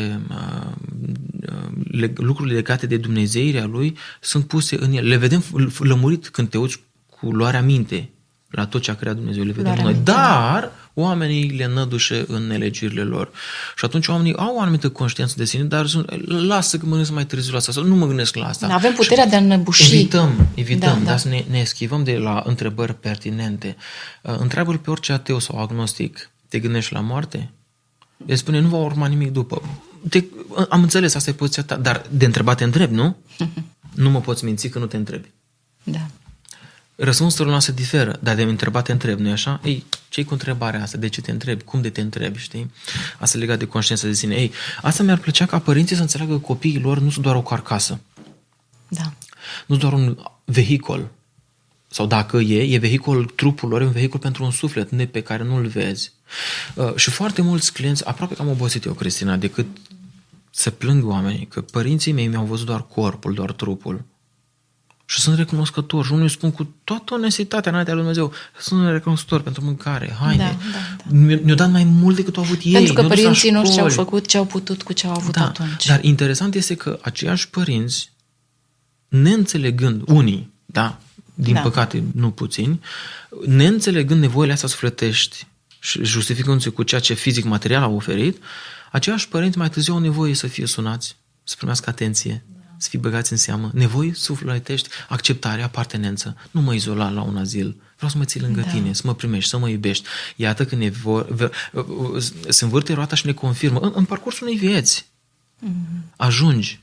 Speaker 1: lucrurile legate de dumnezeirea lui sunt puse în el. Le vedem lămurit când te uiți cu luarea minte la tot ce a creat Dumnezeu. Le vedem noi. Dar oamenii le nădușe în nelegirile lor. Și atunci oamenii au o anumită conștiință de sine, dar lasă că mă gândesc mai târziu la asta sau nu mă gândesc la asta.
Speaker 2: Avem puterea de a înăbuși.
Speaker 1: Evităm, dar să ne eschivăm de la întrebări pertinente. Întreabă-l pe orice ateu sau agnostic. Te gândești la moarte? El spune, nu va urma nimic după. Am înțeles, asta e poziția ta, dar de întrebat te întrebi, nu? Nu mă poți minți că nu te întrebi.
Speaker 2: Da.
Speaker 1: Răspunsurile noastre diferă, dar de întrebat te întrebi, nu-i așa? Ei, ce-i cu întrebarea asta? De ce te întrebi? Cum de te întrebi, știi? Asta e legat de conștiința de sine. Ei, asta mi-ar plăcea ca părinții să înțeleagă că copiii lor nu sunt doar o carcasă.
Speaker 2: Da.
Speaker 1: Nu doar un vehicol. Sau dacă e vehicul, trupul lor e un vehicul pentru un suflet pe care nu-l vezi. Și foarte mulți clienți, aproape că am obosit eu, Cristina, decât să plâng oamenii, că părinții mei mi-au văzut doar corpul, doar trupul. Și sunt recunoscător și unul îi spun cu toată onestitatea înaintea lui Dumnezeu, sunt recunoscător pentru mâncare, haine. Mi-au dat mai mult decât au avut ei.
Speaker 2: Pentru că părinții noștri au făcut ce au putut cu ce au avut atunci.
Speaker 1: Dar interesant este că aceiași părinți, neînțelegând unii, din păcate nu puțini, neînțelegând nevoile astea sufletești și justificându-se cu ceea ce fizic material au oferit, aceiași părinți mai târziu au nevoie să fie sunați, să primească atenție, să fie băgați în seamă. Nevoi sufletești, acceptare, apartenență. Nu mă izola la un azil. Vreau să mă ții lângă tine, să mă primești, să mă iubești. Iată că se învârte roata și ne confirmă. În parcursul unei vieți ajungi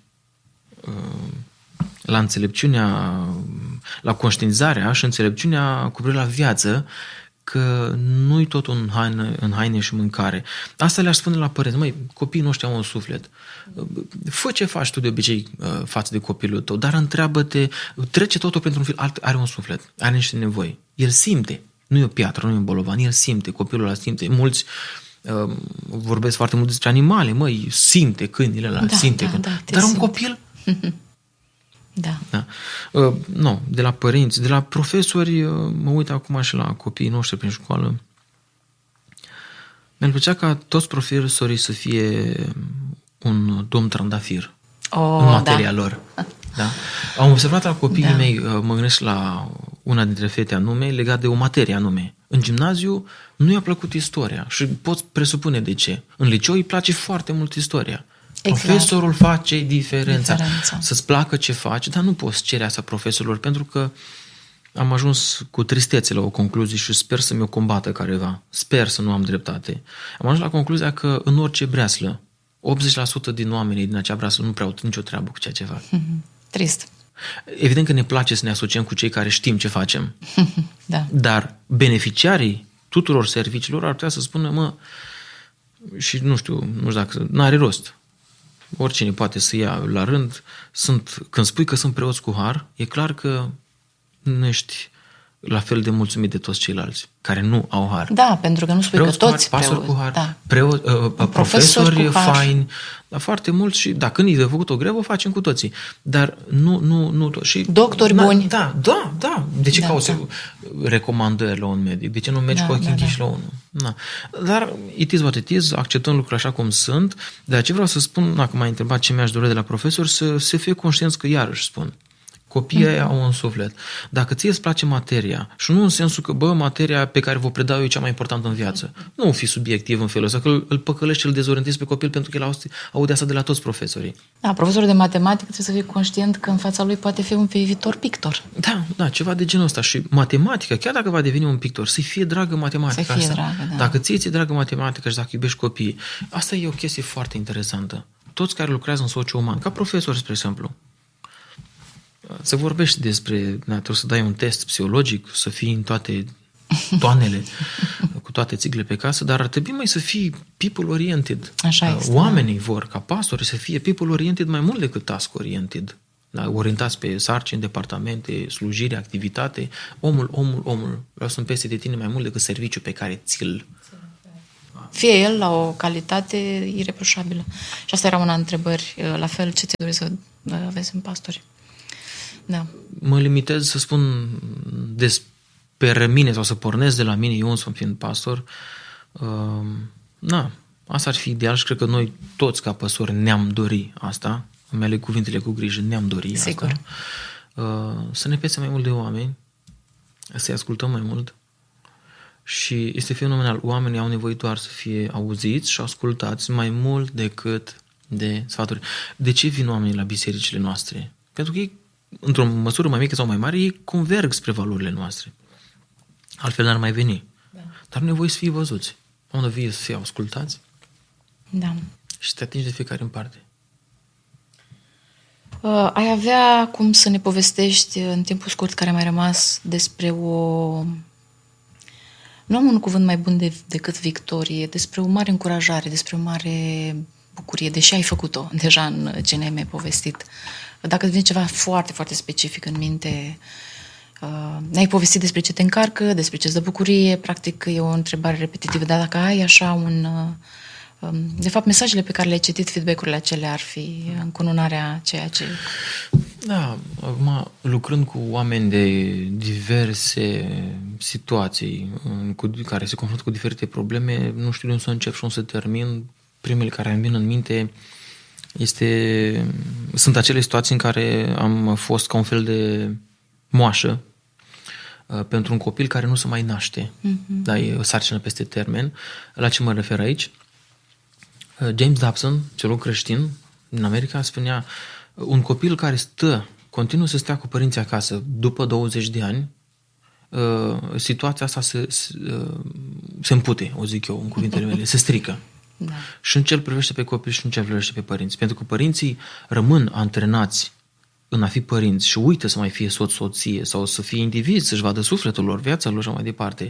Speaker 1: la înțelepciunea, la conștientizarea și înțelepciunea cu privire la viață, că nu-i tot în haine și mâncare. Asta le-aș spune la părinți. Măi, copiii noștri au un suflet. Fă ce faci tu de obicei față de copilul tău, dar întreabă-te, trece totul pentru un film, are un suflet, are niște nevoi. El simte. Nu e o piatră, nu e un bolovan, el simte, copilul ăla simte. Mulți vorbesc foarte mult despre animale, măi, simte câinile ăla, simte. Dar un copil... Nu, de la părinți, de la profesori, mă uit acum și la copiii noștri prin școală. Mi-ar plăcea ca toți profesorii să fie un domn trandafir în materia lor. Da? Am observat la copiii mei, mă gândesc la una dintre fete anume, legat de o materie anume. În gimnaziu nu i-a plăcut istoria și poți presupune de ce. În liceu îi place foarte mult istoria. Profesorul face diferența. Să-ți placă ce faci, dar nu poți cere asta profesorilor, pentru că am ajuns cu tristețe la o concluzie și sper să mi-o combată careva. Sper să nu am dreptate. Am ajuns la concluzia că în orice breaslă, 80% din oamenii din acea breaslă nu prea au nicio treabă cu ceea ce fac.
Speaker 2: Trist.
Speaker 1: Evident că ne place să ne asociem cu cei care știm ce facem. Dar beneficiarii tuturor serviciilor ar putea să spună, și nu știu dacă, n-are rost. Oricine poate să ia la rând. Când spui că sunt preoți cu har, e clar că nu ești la fel de mulțumit de toți ceilalți care nu au har.
Speaker 2: Da, pentru că nu spui preoți că toți
Speaker 1: pastori cu har, profesori faini, dar foarte mulți și când i-a făcut o grevă, o facem cu toții. Dar nu și
Speaker 2: doctori buni.
Speaker 1: Da. De ce cauți recomandări la un medic? De ce nu mergi cu ochii închiși la unul? Dar it is what it is, acceptăm lucrurile așa cum sunt. De aceea vreau să spun, dacă m-ai întrebat ce mi-aș dori de la profesor, să fie conștienți că, iarăși spun, Copiii aia au un suflet. Dacă ție îți place materia, și nu în sensul că, materia pe care vă predau eu e cea mai importantă în viață. Nu fi subiectiv în felul ăsta, că îl păcălești și îl dezorientezi pe copil pentru că el aude asta de la toți profesorii.
Speaker 2: Da, profesorul de matematică trebuie să fie conștient că în fața lui poate fi un viitor pictor.
Speaker 1: Da, ceva de genul ăsta. Și matematica, chiar dacă va deveni un pictor, să-i fie dragă matematica
Speaker 2: să fie
Speaker 1: asta.
Speaker 2: Dragă, da.
Speaker 1: Dacă ție dragă matematica și dacă iubești copiii, asta e o chestie foarte interesantă. Toți care lucrează în socio-uman, ca profesori, spre exemplu, se vorbește despre, trebuie să dai un test psihologic, să fii în toate toanele, cu toate țiglele pe casă, dar ar trebui mai să fii people-oriented.
Speaker 2: Așa este,
Speaker 1: oamenii vor ca pastori să fie people-oriented mai mult decât task-oriented. Da? Orientați pe sarcini, departamente, slujire, activitate. Omul. Vreau să împese de tine mai mult decât serviciul pe care ți-l...
Speaker 2: Fie el la o calitate ireproșabilă. Și asta era una dintre întrebări. La fel, ce ți doriți să aveți în pastori? Da.
Speaker 1: Mă limitez să spun despre mine sau să pornesc de la mine, eu însumi fiind pastor. Asta ar fi ideal și cred că noi toți ca păstori ne-am dori asta. Îmi aleg cuvintele cu grijă, ne-am dori
Speaker 2: Sigur.
Speaker 1: Asta. Să ne pese mai mult de oameni, să-i ascultăm mai mult și este fenomenal. Oamenii au nevoie doar să fie auziți și ascultați mai mult decât de sfaturi. De ce vin oamenii la bisericile noastre? Pentru că ei, într-o măsură mai mică sau mai mare, ei converg spre valorile noastre. Altfel n-ar mai veni. Da. Dar nu nevoie să fie văzuți. Au nevoie să fie ascultați.
Speaker 2: Da.
Speaker 1: Și să te atingi de fiecare în parte.
Speaker 2: Ai avea cum să ne povestești în timpul scurt care a mai rămas despre nu am un cuvânt mai bun decât victorie, despre o mare încurajare, despre o mare bucurie, deși ai făcut-o deja în ce ne-ai mai povestit. Dacă vine ceva foarte, foarte specific în minte, ne-ai povestit despre ce te încarcă, despre ce îți dă bucurie, practic e o întrebare repetitivă, dar dacă ai așa de fapt, mesajele pe care le-ai citit, feedback-urile acelea ar fi încununarea ceea ce...
Speaker 1: Da, acum lucrând cu oameni de diverse situații care se confruntă cu diferite probleme, nu știu de unde să încep și unde să termin. Primele care îmi vin în minte sunt acele situații în care am fost ca un fel de moașă pentru un copil care nu se mai naște. Da, e o sarcină peste termen. La ce mă refer aici? James Dobson, teolog creștin din America, spunea: un copil care continuă să stea cu părinții acasă după 20 de ani, situația asta se împute, o zic eu în cuvintele mele, se strică.
Speaker 2: Da.
Speaker 1: Și în ce îl privește pe copil și în ce îl privește pe părinți. Pentru că părinții rămân antrenați în a fi părinți și uită să mai fie soție sau să fie indivizi, să-și vadă sufletul lor, viața lor și mai departe.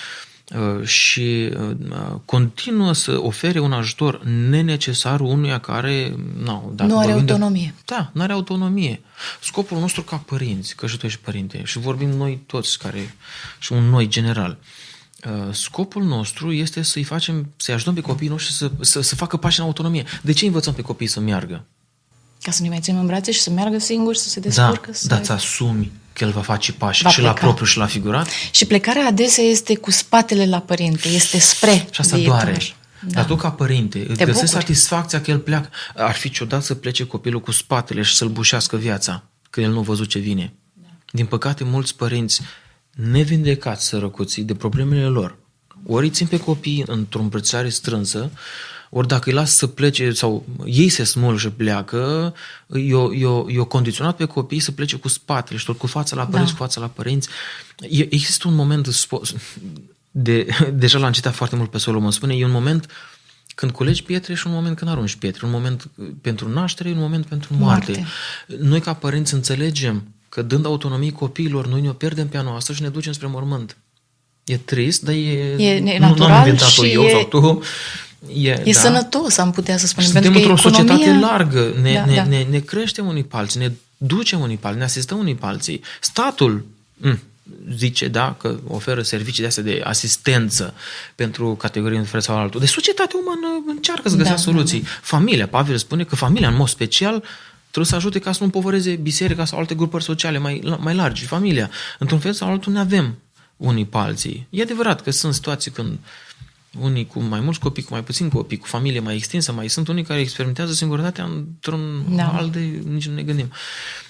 Speaker 1: Și continuă să ofere un ajutor nenecesar unuia care
Speaker 2: nu are autonomie.
Speaker 1: Nu are autonomie. Scopul nostru ca părinți, că și tu ești părinte, și vorbim noi toți și un noi general, scopul nostru este să-i ajutăm pe copiii noștri să facă pași în autonomie. De ce învățăm pe copii să meargă?
Speaker 2: Ca să ne mai ținem în brațe și să meargă singuri, să se descurcă.
Speaker 1: Da, îți asumi că el va face pași și la propriu și la figurat.
Speaker 2: Și plecarea adesea este cu spatele la părinte, este spre
Speaker 1: și asta
Speaker 2: viitor.
Speaker 1: Doare. Da. Dar tu ca părinte îți găsești satisfacția că el pleacă. Ar fi ciudat să plece copilul cu spatele și să-l bușească viața, că el nu a văzut ce vine. Da. Din păcate, mulți părinți nevindecați, sărăcuții, de problemele lor, ori îi țin pe copii într-o îmbrățișare strânsă, ori dacă îi las să plece sau ei se smulg și pleacă, eu condiționat pe copii să plece cu spatele și tot cu fața la părinți, cu fața la părinți. Există un moment, deja l-am citat foarte mult pe Solomon, spune, e un moment când culegi pietre și un moment când arunci pietre, un moment pentru naștere, un moment pentru moarte. Noi ca părinți înțelegem că dând autonomie copiilor, noi ne-o pierdem pe a noastră și ne ducem spre mormânt. E trist, dar
Speaker 2: e natural,
Speaker 1: nu am inventat-o eu sau tu.
Speaker 2: E sănătos, am putea să spunem.
Speaker 1: Suntem
Speaker 2: pentru
Speaker 1: într-o
Speaker 2: economia...
Speaker 1: societate largă, ne creștem unii pe alții, ne ducem unii pe alții, ne asistăm unii pe alții. Statul zice, că oferă servicii de astea de asistență pentru categorii în fel sau altul. Deci societatea umană încearcă să găsească soluții. Familia, Pavel spune că familia, în mod special, trebuie să ajute ca să nu împovăreze biserica sau alte grupări sociale mai largi. Familia, într-un fel sau altul, ne avem unii pe alții. E adevărat că sunt situații când unii cu mai mulți copii, cu mai puțini copii, cu familie mai extinsă, mai sunt unii care experimentează singurătatea într-un alt de nici nu ne gândim.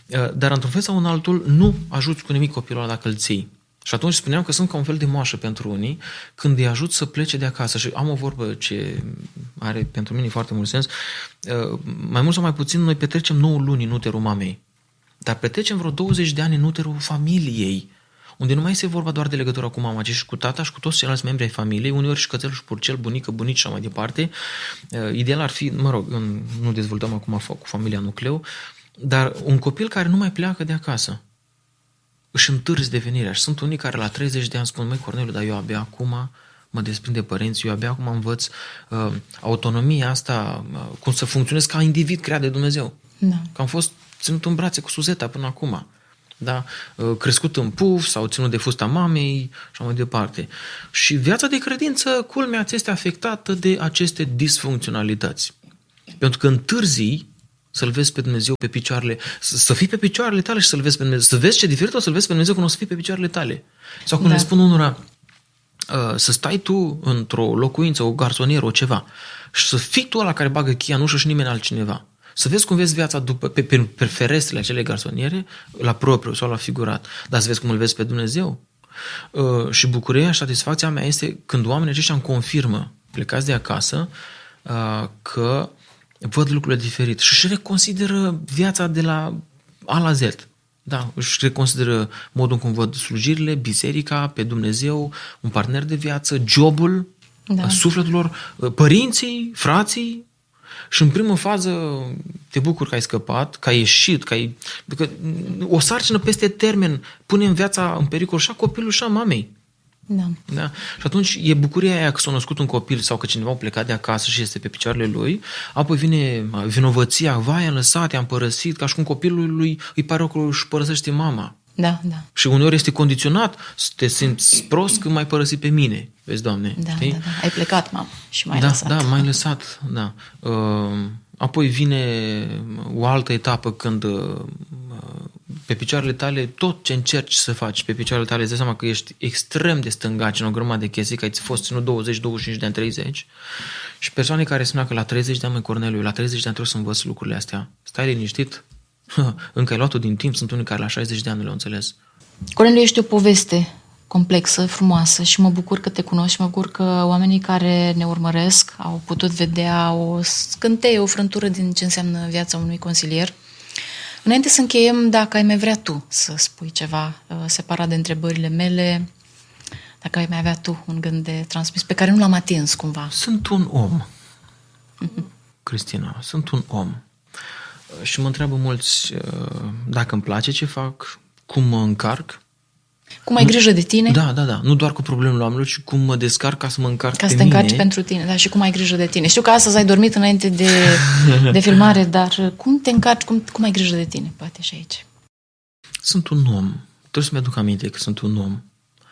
Speaker 1: Dar într-un fel sau în altul nu ajuți cu nimic copilul ăla dacă îl ții. Și atunci spuneam că sunt ca un fel de moașă pentru unii când îi ajut să plece de acasă. Și am o vorbă ce are pentru mine foarte mult sens. Mai mult sau mai puțin noi petrecem 9 luni în uterul mamei. Dar petrecem vreo 20 de ani în uterul familiei, unde nu mai este vorba doar de legătura cu mama, ci și cu tata și cu toți ceilalți membri ai familiei, uneori și cățel și purcel, bunică, bunici și așa mai departe. Ideal ar fi, nu dezvoltăm acum cu familia nucleu, dar un copil care nu mai pleacă de acasă, își întârzi devenirea. Și sunt unii care la 30 de ani spun, măi Corneliu, dar eu abia acum mă desprind de părinți, eu abia acum învăț autonomia asta, cum să funcționez ca individ creat de Dumnezeu.
Speaker 2: Da.
Speaker 1: Că am fost ținut în brațe cu Suzeta până acum. Da? Crescut în puf sau ținut de fusta mamei și mai departe. Și viața de credință, culmea, ți este afectată de aceste disfuncționalități. Pentru că întârzii să-L vezi pe Dumnezeu pe picioarele, să fii pe picioarele tale și să-L vezi pe Dumnezeu. Să vezi ce diferit o să-L vezi pe Dumnezeu când o să fii pe picioarele tale. Sau când le spun unora, să stai tu într-o locuință, o garsonieră, o ceva, și să fii tu ăla care bagă cheia în ușă și nimeni altcineva. Să vezi cum vezi viața după, pe ferestrele acelei garsoniere, la propriu sau la figurat. Dar să vezi cum îl vezi pe Dumnezeu. Și bucuria și satisfacția mea este când oamenii aceștia îmi confirmă, plecați de acasă, că văd lucrurile diferite și își reconsideră viața de la A la Z. Da, își reconsideră modul în cum văd slujirile, biserica, pe Dumnezeu, un partener de viață, jobul, sufletul lor, părinții, frații. Și în primă fază te bucuri că ai scăpat, că ai ieșit, că o sarcină peste termen pune în viața în pericol și a copilului și a mamei.
Speaker 2: Da.
Speaker 1: Da? Și atunci e bucuria aia că s-a născut un copil sau că cineva a plecat de acasă și este pe picioarele lui, apoi vine vinovăția, vai, am lăsat, am părăsit, ca și cum copilul lui îi pare că își părăsește mama.
Speaker 2: Da.
Speaker 1: Și uneori este condiționat să te simți prost când m-ai părăsit pe mine. Vezi, Doamne?
Speaker 2: Da. Ai plecat, mamă, și m-ai lăsat.
Speaker 1: Da, m-ai lăsat, da. Apoi vine o altă etapă când pe picioarele tale, tot ce încerci să faci pe picioarele tale, îți dai seama că ești extrem de stângaci în o grămadă de chestii, că ai fost ținut 20, 25 de ani, 30. Și persoane care spunea că la 30 de ani, Corneliu, la 30 de ani trebuie să învăț lucrurile astea. Stai liniștit, încă ai luat-o din timp, sunt unii care la 60 de ani nu le-au înțeles.
Speaker 2: Corneliu, ești o poveste complexă, frumoasă și mă bucur că te cunosc și mă bucur că oamenii care ne urmăresc au putut vedea o scânteie, o frântură din ce înseamnă viața unui consilier. Înainte să încheiem, dacă ai mai vrea tu să spui ceva separat de întrebările mele, dacă ai mai avea tu un gând de transmis pe care nu l-am atins cumva.
Speaker 1: Sunt un om, Cristina, sunt un om. Și mă întreabă mulți dacă îmi place ce fac, cum mă încarc.
Speaker 2: Cum ai grijă de tine?
Speaker 1: Da. Nu doar cu problemele oamenilor, ci cum mă descarc ca să mă încarc
Speaker 2: ca
Speaker 1: pe
Speaker 2: să te
Speaker 1: mine.
Speaker 2: încarci pentru tine, da, și cum ai grijă de tine. Știu că astăzi ai dormit înainte de filmare, dar cum te încarci, cum ai grijă de tine, poate și aici.
Speaker 1: Sunt un om. Trebuie să-mi aduc aminte că sunt un om.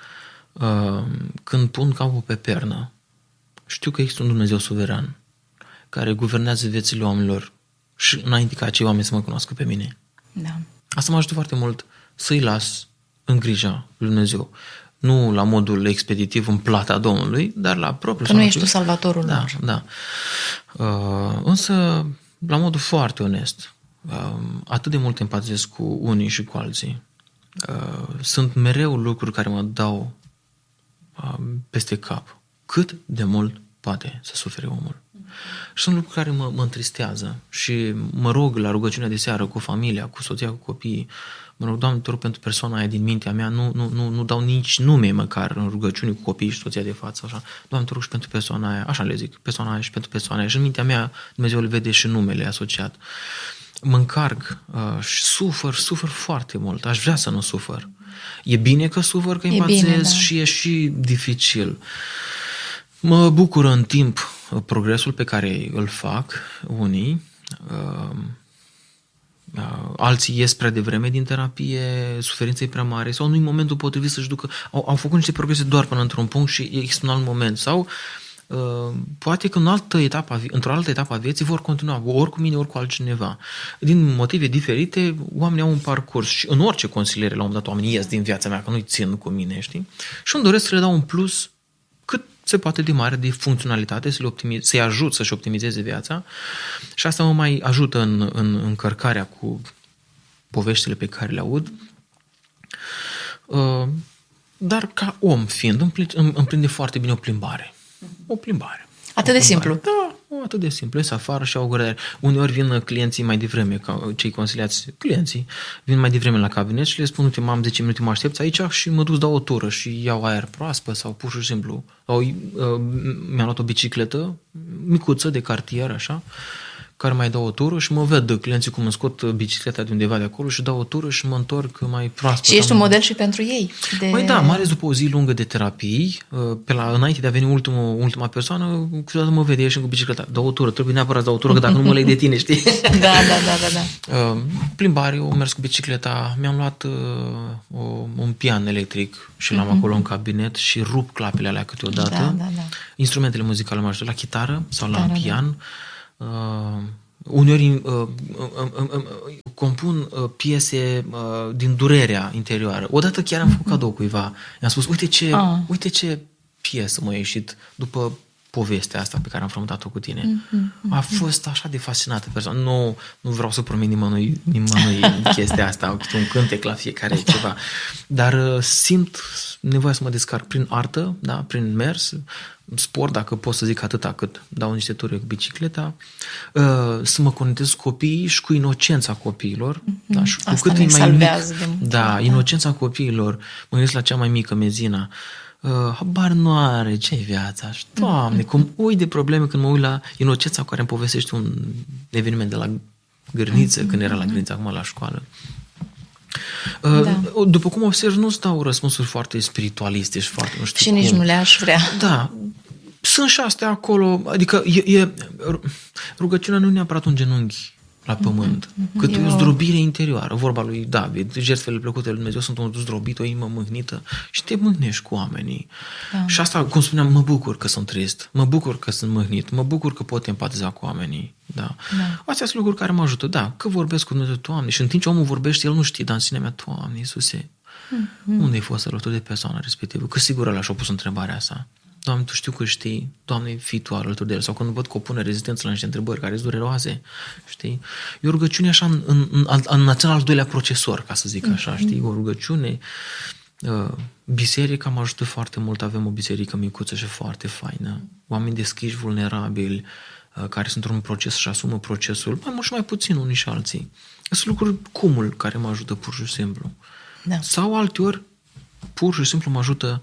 Speaker 1: Când pun capul pe pernă, știu că există un Dumnezeu suveran care guvernează viețile oamenilor și înainte ca acei oameni să mă cunoască pe mine.
Speaker 2: Da. Asta
Speaker 1: mă ajută foarte mult să-i las în grija lui Dumnezeu. Nu la modul expeditiv în plata Domnului, dar la propriul.
Speaker 2: Că nu ești tu salvatorul lor.
Speaker 1: Da. Însă, la modul foarte onest, atât de mult empatizez cu unii și cu alții. Sunt mereu lucruri care mă dau peste cap. Cât de mult poate să sufere omul. Și sunt lucruri care mă întristează și mă rog la rugăciunea de seară cu familia, cu soția, cu copiii. Mă rog, Doamne, te rog pentru persoana aia din mintea mea, nu dau nici nume măcar în rugăciuni cu copiii și soția de față, așa. Doamne, te rog și pentru persoana aia, așa le zic, persoana aia și pentru persoana aia. Și în mintea mea Dumnezeu le vede și numele asociat. Mă încarc și sufăr foarte mult. Aș vrea să nu sufăr. E bine că sufăr, că empatizez și e și dificil. Mă bucură în timp progresul pe care îl fac unii, alții ies prea devreme din terapie, suferința e prea mare sau nu-i momentul potrivit să-și ducă, au făcut niște progrese doar până într-un punct și există un alt moment sau poate că într-o altă etapă a vieții vor continua, ori cu mine, ori cu altcineva. Din motive diferite, oamenii au un parcurs și în orice consiliere, la un moment dat, oamenii ies din viața mea, că nu-i țin cu mine, știi? Și îmi doresc să le dau un plus cât se poate de mare de funcționalitate, să-i ajut să-și optimizeze viața și asta mă mai ajută în încărcarea cu poveștile pe care le aud. Dar ca om fiind, îmi prinde foarte bine o plimbare. O plimbare.
Speaker 2: Atât de simplu.
Speaker 1: Da, atât de simplu. Ies afară și au o gură. Uneori vin clienții mai devreme, cei consiliați, clienții, vin mai devreme la cabinet și le spun, uite, am 10 minute, mă aștepți aici și mă duc, dau o tură și iau aer proaspăt sau pur și simplu. Mi-am luat o bicicletă micuță de cartier, așa, care mai dau o tură și mă ved clienții cum îmi scot bicicleta de undeva de acolo și dau o tură și mă întorc mai proaspăt.
Speaker 2: Și ești un model și pentru ei.
Speaker 1: Păi da, mai ales după o zi lungă de terapii, înainte de a veni ultima persoană, câteodată mă vede ieșind cu bicicleta. Dau o tură, trebuie neapărat să dau o tură, că dacă nu mă leg de tine, știi?
Speaker 2: Da.
Speaker 1: Plimbare, eu mers cu bicicleta, mi-am luat un pian electric și l-am acolo în cabinet și rup clapele alea câteodată.
Speaker 2: Da.
Speaker 1: Instrumentele muzicale mă ajută la chitară sau la pian. Uneori compun piese din durerea interioară. Odată chiar am făcut cadou cuiva. I-am spus, uite ce piesă m-a ieșit după povestea asta pe care am frământat-o cu tine. A fost așa de fascinată persoană. Nu vreau să promit nimănui chestia asta, un cântec la fiecare ceva. Dar simt nevoia să mă descarc prin artă, da, prin mers, sport, dacă pot să zic atâta cât dau niște ture cu bicicleta, să mă conectez cu copiii și cu inocența copiilor. Da, și cu
Speaker 2: asta
Speaker 1: cât
Speaker 2: ne
Speaker 1: salvează de mult. Da, inocența copiilor. Mă gândesc la cea mai mică, Mezina. Habar nu are, ce-i viața? Și, Doamne, cum uit de probleme când mă uit la inocența cu care îmi povestești un eveniment de la grădiniță, când era la grădiniță, acum la școală. După cum observ, nu-ți dau răspunsuri foarte spiritualiste și foarte nu știu
Speaker 2: și cum. Nici nu le-aș vrea.
Speaker 1: Da. Sunt și astea acolo, adică rugăciunea nu e neapărat un genunchi la pământ, cât o zdrobire interioară. Vorba lui David, jertfele plăcute lui Dumnezeu sunt un zdrobit, o inimă mâhnită și te mâhnești cu oamenii. Da. Și asta, cum spuneam, mă bucur că sunt trist, mă bucur că sunt mâhnit, mă bucur că pot empatiza cu oamenii. Da. Astea sunt lucruri care mă ajută, da, că vorbesc cu Dumnezeu, Doamne, și în timp ce omul vorbește, el nu știe, dar în sinea mea, Doamne, Iisuse, unde ai fost alături de persoana respectivă? Că sigur ăla și-a pus întrebarea asta. Doamne, Tu știu că știi, Doamne, fii Tu alături de el. Sau când văd că o pune rezistență la niște întrebări care sunt dureroase, știi? E o rugăciune așa în acel al doilea procesor, ca să zic așa, știi? O rugăciune. Biserica mă ajută foarte mult. Avem o biserică micuță și foarte faină. Oameni deschiși, vulnerabili, care sunt într-un proces și asumă procesul, mai mult și mai puțin unii și alții. Sunt lucruri cumul care mă ajută pur și simplu. Da. Sau alteori, pur și simplu mă ajută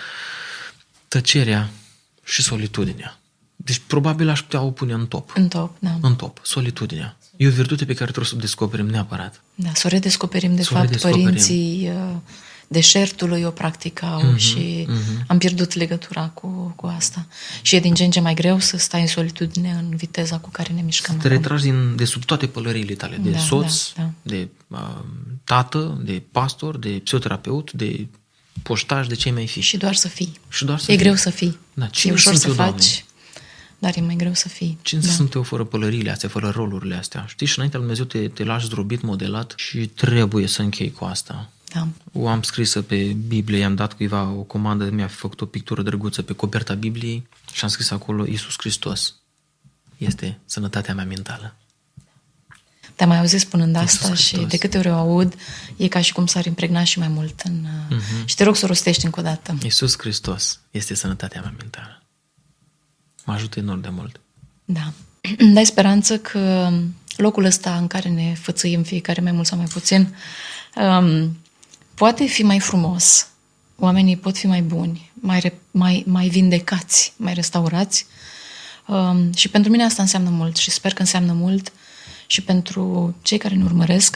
Speaker 1: tăcerea și solitudinea. Deci probabil aș putea o pune în top. În top, solitudinea. E o virtute pe care trebuie să o descoperim neapărat. Da,
Speaker 2: să o redescoperim, de fapt, părinții deșertului o practicau și am pierdut legătura cu asta. Și e din ce în ce mai greu să stai în solitudine în viteza cu care ne mișcăm.
Speaker 1: Să te retragi de sub toate pălăriile tale, de soț, de tată, de pastor, de psihoterapeut, de poștaș, de ce mai fi.
Speaker 2: Și doar să fii. E greu să fii.
Speaker 1: Da,
Speaker 2: e ușor să faci, dar e mai greu să fii.
Speaker 1: Cine sunt eu fără pălăriile astea, fără rolurile astea? Știi, și înaintea lui Dumnezeu te lași zdrobit, modelat și trebuie să închei cu asta.
Speaker 2: Da.
Speaker 1: O am scrisă pe Biblie, i-am dat cuiva o comandă, mi-a făcut o pictură drăguță pe coperta Bibliei și am scris acolo: Iisus Hristos este sănătatea mea mentală.
Speaker 2: Te-am mai auzit spunând asta și de câte ori o aud, e ca și cum s-ar impregna și mai mult în... Și te rog să o rostești încă o dată.
Speaker 1: Iisus Hristos este sănătatea mea mentală. Mă ajută enorm de mult.
Speaker 2: Da. Dai speranță că locul ăsta în care ne fățâim fiecare mai mult sau mai puțin poate fi mai frumos. Oamenii pot fi mai buni, mai vindecați, mai restaurați. Și pentru mine asta înseamnă mult și sper că înseamnă mult și pentru cei care ne urmăresc.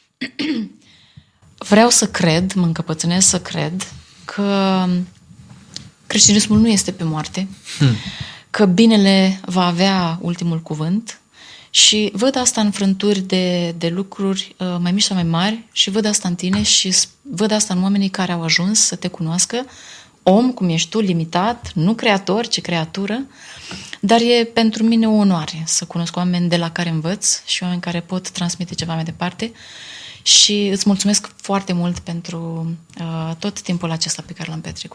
Speaker 2: Vreau să cred, mă încăpățânez să cred că creștinismul nu este pe moarte, că binele va avea ultimul cuvânt și văd asta în frânturi de lucruri mai mici sau mai mari și văd asta în tine și văd asta în oamenii care au ajuns să te cunoască, om cum ești tu, limitat, nu creator, ci creatură, dar e pentru mine o onoare să cunosc oameni de la care învăț și oameni care pot transmite ceva mai departe și îți mulțumesc foarte mult pentru tot timpul acesta pe care l-am petrecut.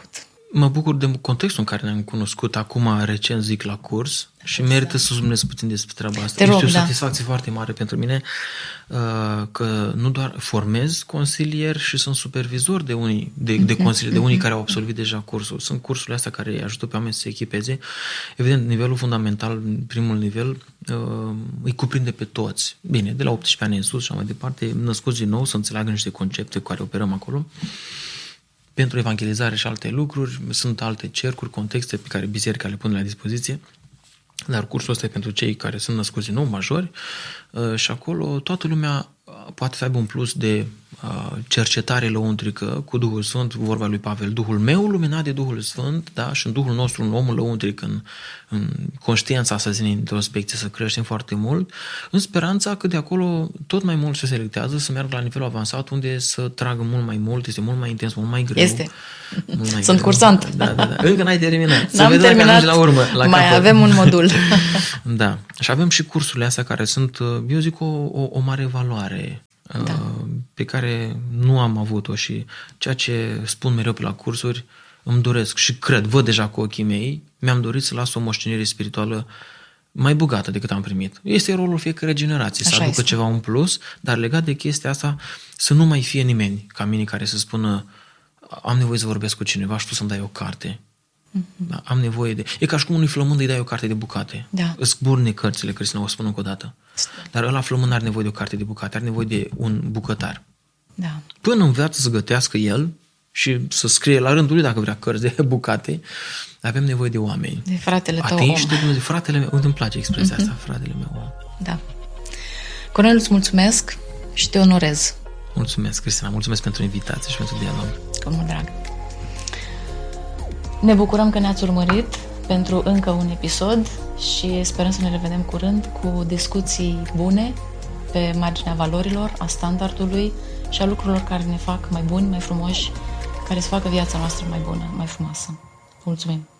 Speaker 1: Mă bucur de contextul în care ne-am cunoscut. Acum, recent, zic la curs și merită să zumnesc puțin despre treaba asta. Este o satisfacție foarte mare pentru mine că nu doar formez consilieri și sunt supervizor de consilieri, de unii care au absolvit deja cursul. Sunt cursurile astea care îi ajută pe oameni să se echipeze. Evident, nivelul fundamental, primul nivel, îi cuprinde pe toți. Bine, de la 18 ani în sus și mai departe, născuți din nou, să înțeleagă niște concepte cu care operăm acolo. Pentru evangelizare și alte lucruri, sunt alte cercuri, contexte pe care biserica le pune la dispoziție, dar cursul ăsta e pentru cei care sunt născuți din nou, majori, și acolo toată lumea poate să aibă un plus de cercetare lăuntrică cu Duhul Sfânt, vorba lui Pavel, Duhul meu luminat de Duhul Sfânt, da? Și în Duhul nostru, în omul lăuntric, în conștiința să ține introspecție, să creștem foarte mult, în speranța că de acolo tot mai mult se selectează, să meargă la nivelul avansat, unde să tragă mult mai mult, este mult mai intens, mult mai greu.
Speaker 2: Este. Sunt cursant.
Speaker 1: Da. Încă n-ai terminat.
Speaker 2: N-am terminat.
Speaker 1: La urmă,
Speaker 2: mai avem un modul.
Speaker 1: Da. Și avem și cursurile astea care sunt, eu zic, o mare valoare. Da. Pe care nu am avut-o și ceea ce spun mereu pe la cursuri îmi doresc și văd deja cu ochii mei, mi-am dorit să las o moștenire spirituală mai bogată decât am primit. Este rolul fiecare generație, să aducă ceva în plus, dar legat de chestia asta să nu mai fie nimeni ca mine care să spună am nevoie să vorbesc cu cineva și tu să-mi dai o carte. Da, am nevoie de... E ca și cum unui flămând îi dai o carte de bucate.
Speaker 2: Da.
Speaker 1: Îți burne cărțile, Cristina, o spun încă o dată. Dar ăla flămând are nevoie de o carte de bucate, are nevoie de un bucătar.
Speaker 2: Da.
Speaker 1: Până învață să gătească el și să scrie la rândul lui, dacă vrea, cărți de bucate, avem nevoie de oameni.
Speaker 2: De fratele tău
Speaker 1: om. De fratele meu. Îmi place expresia asta, fratele meu om.
Speaker 2: Da. Cornel, îți mulțumesc și te onorez.
Speaker 1: Mulțumesc, Cristina. Mulțumesc pentru invitație și pentru dialog.
Speaker 2: Cu mult drag. Ne bucurăm că ne-ați urmărit pentru încă un episod și sperăm să ne revedem curând cu discuții bune pe marginea valorilor, a standardului și a lucrurilor care ne fac mai buni, mai frumoși, care să facă viața noastră mai bună, mai frumoasă. Mulțumim!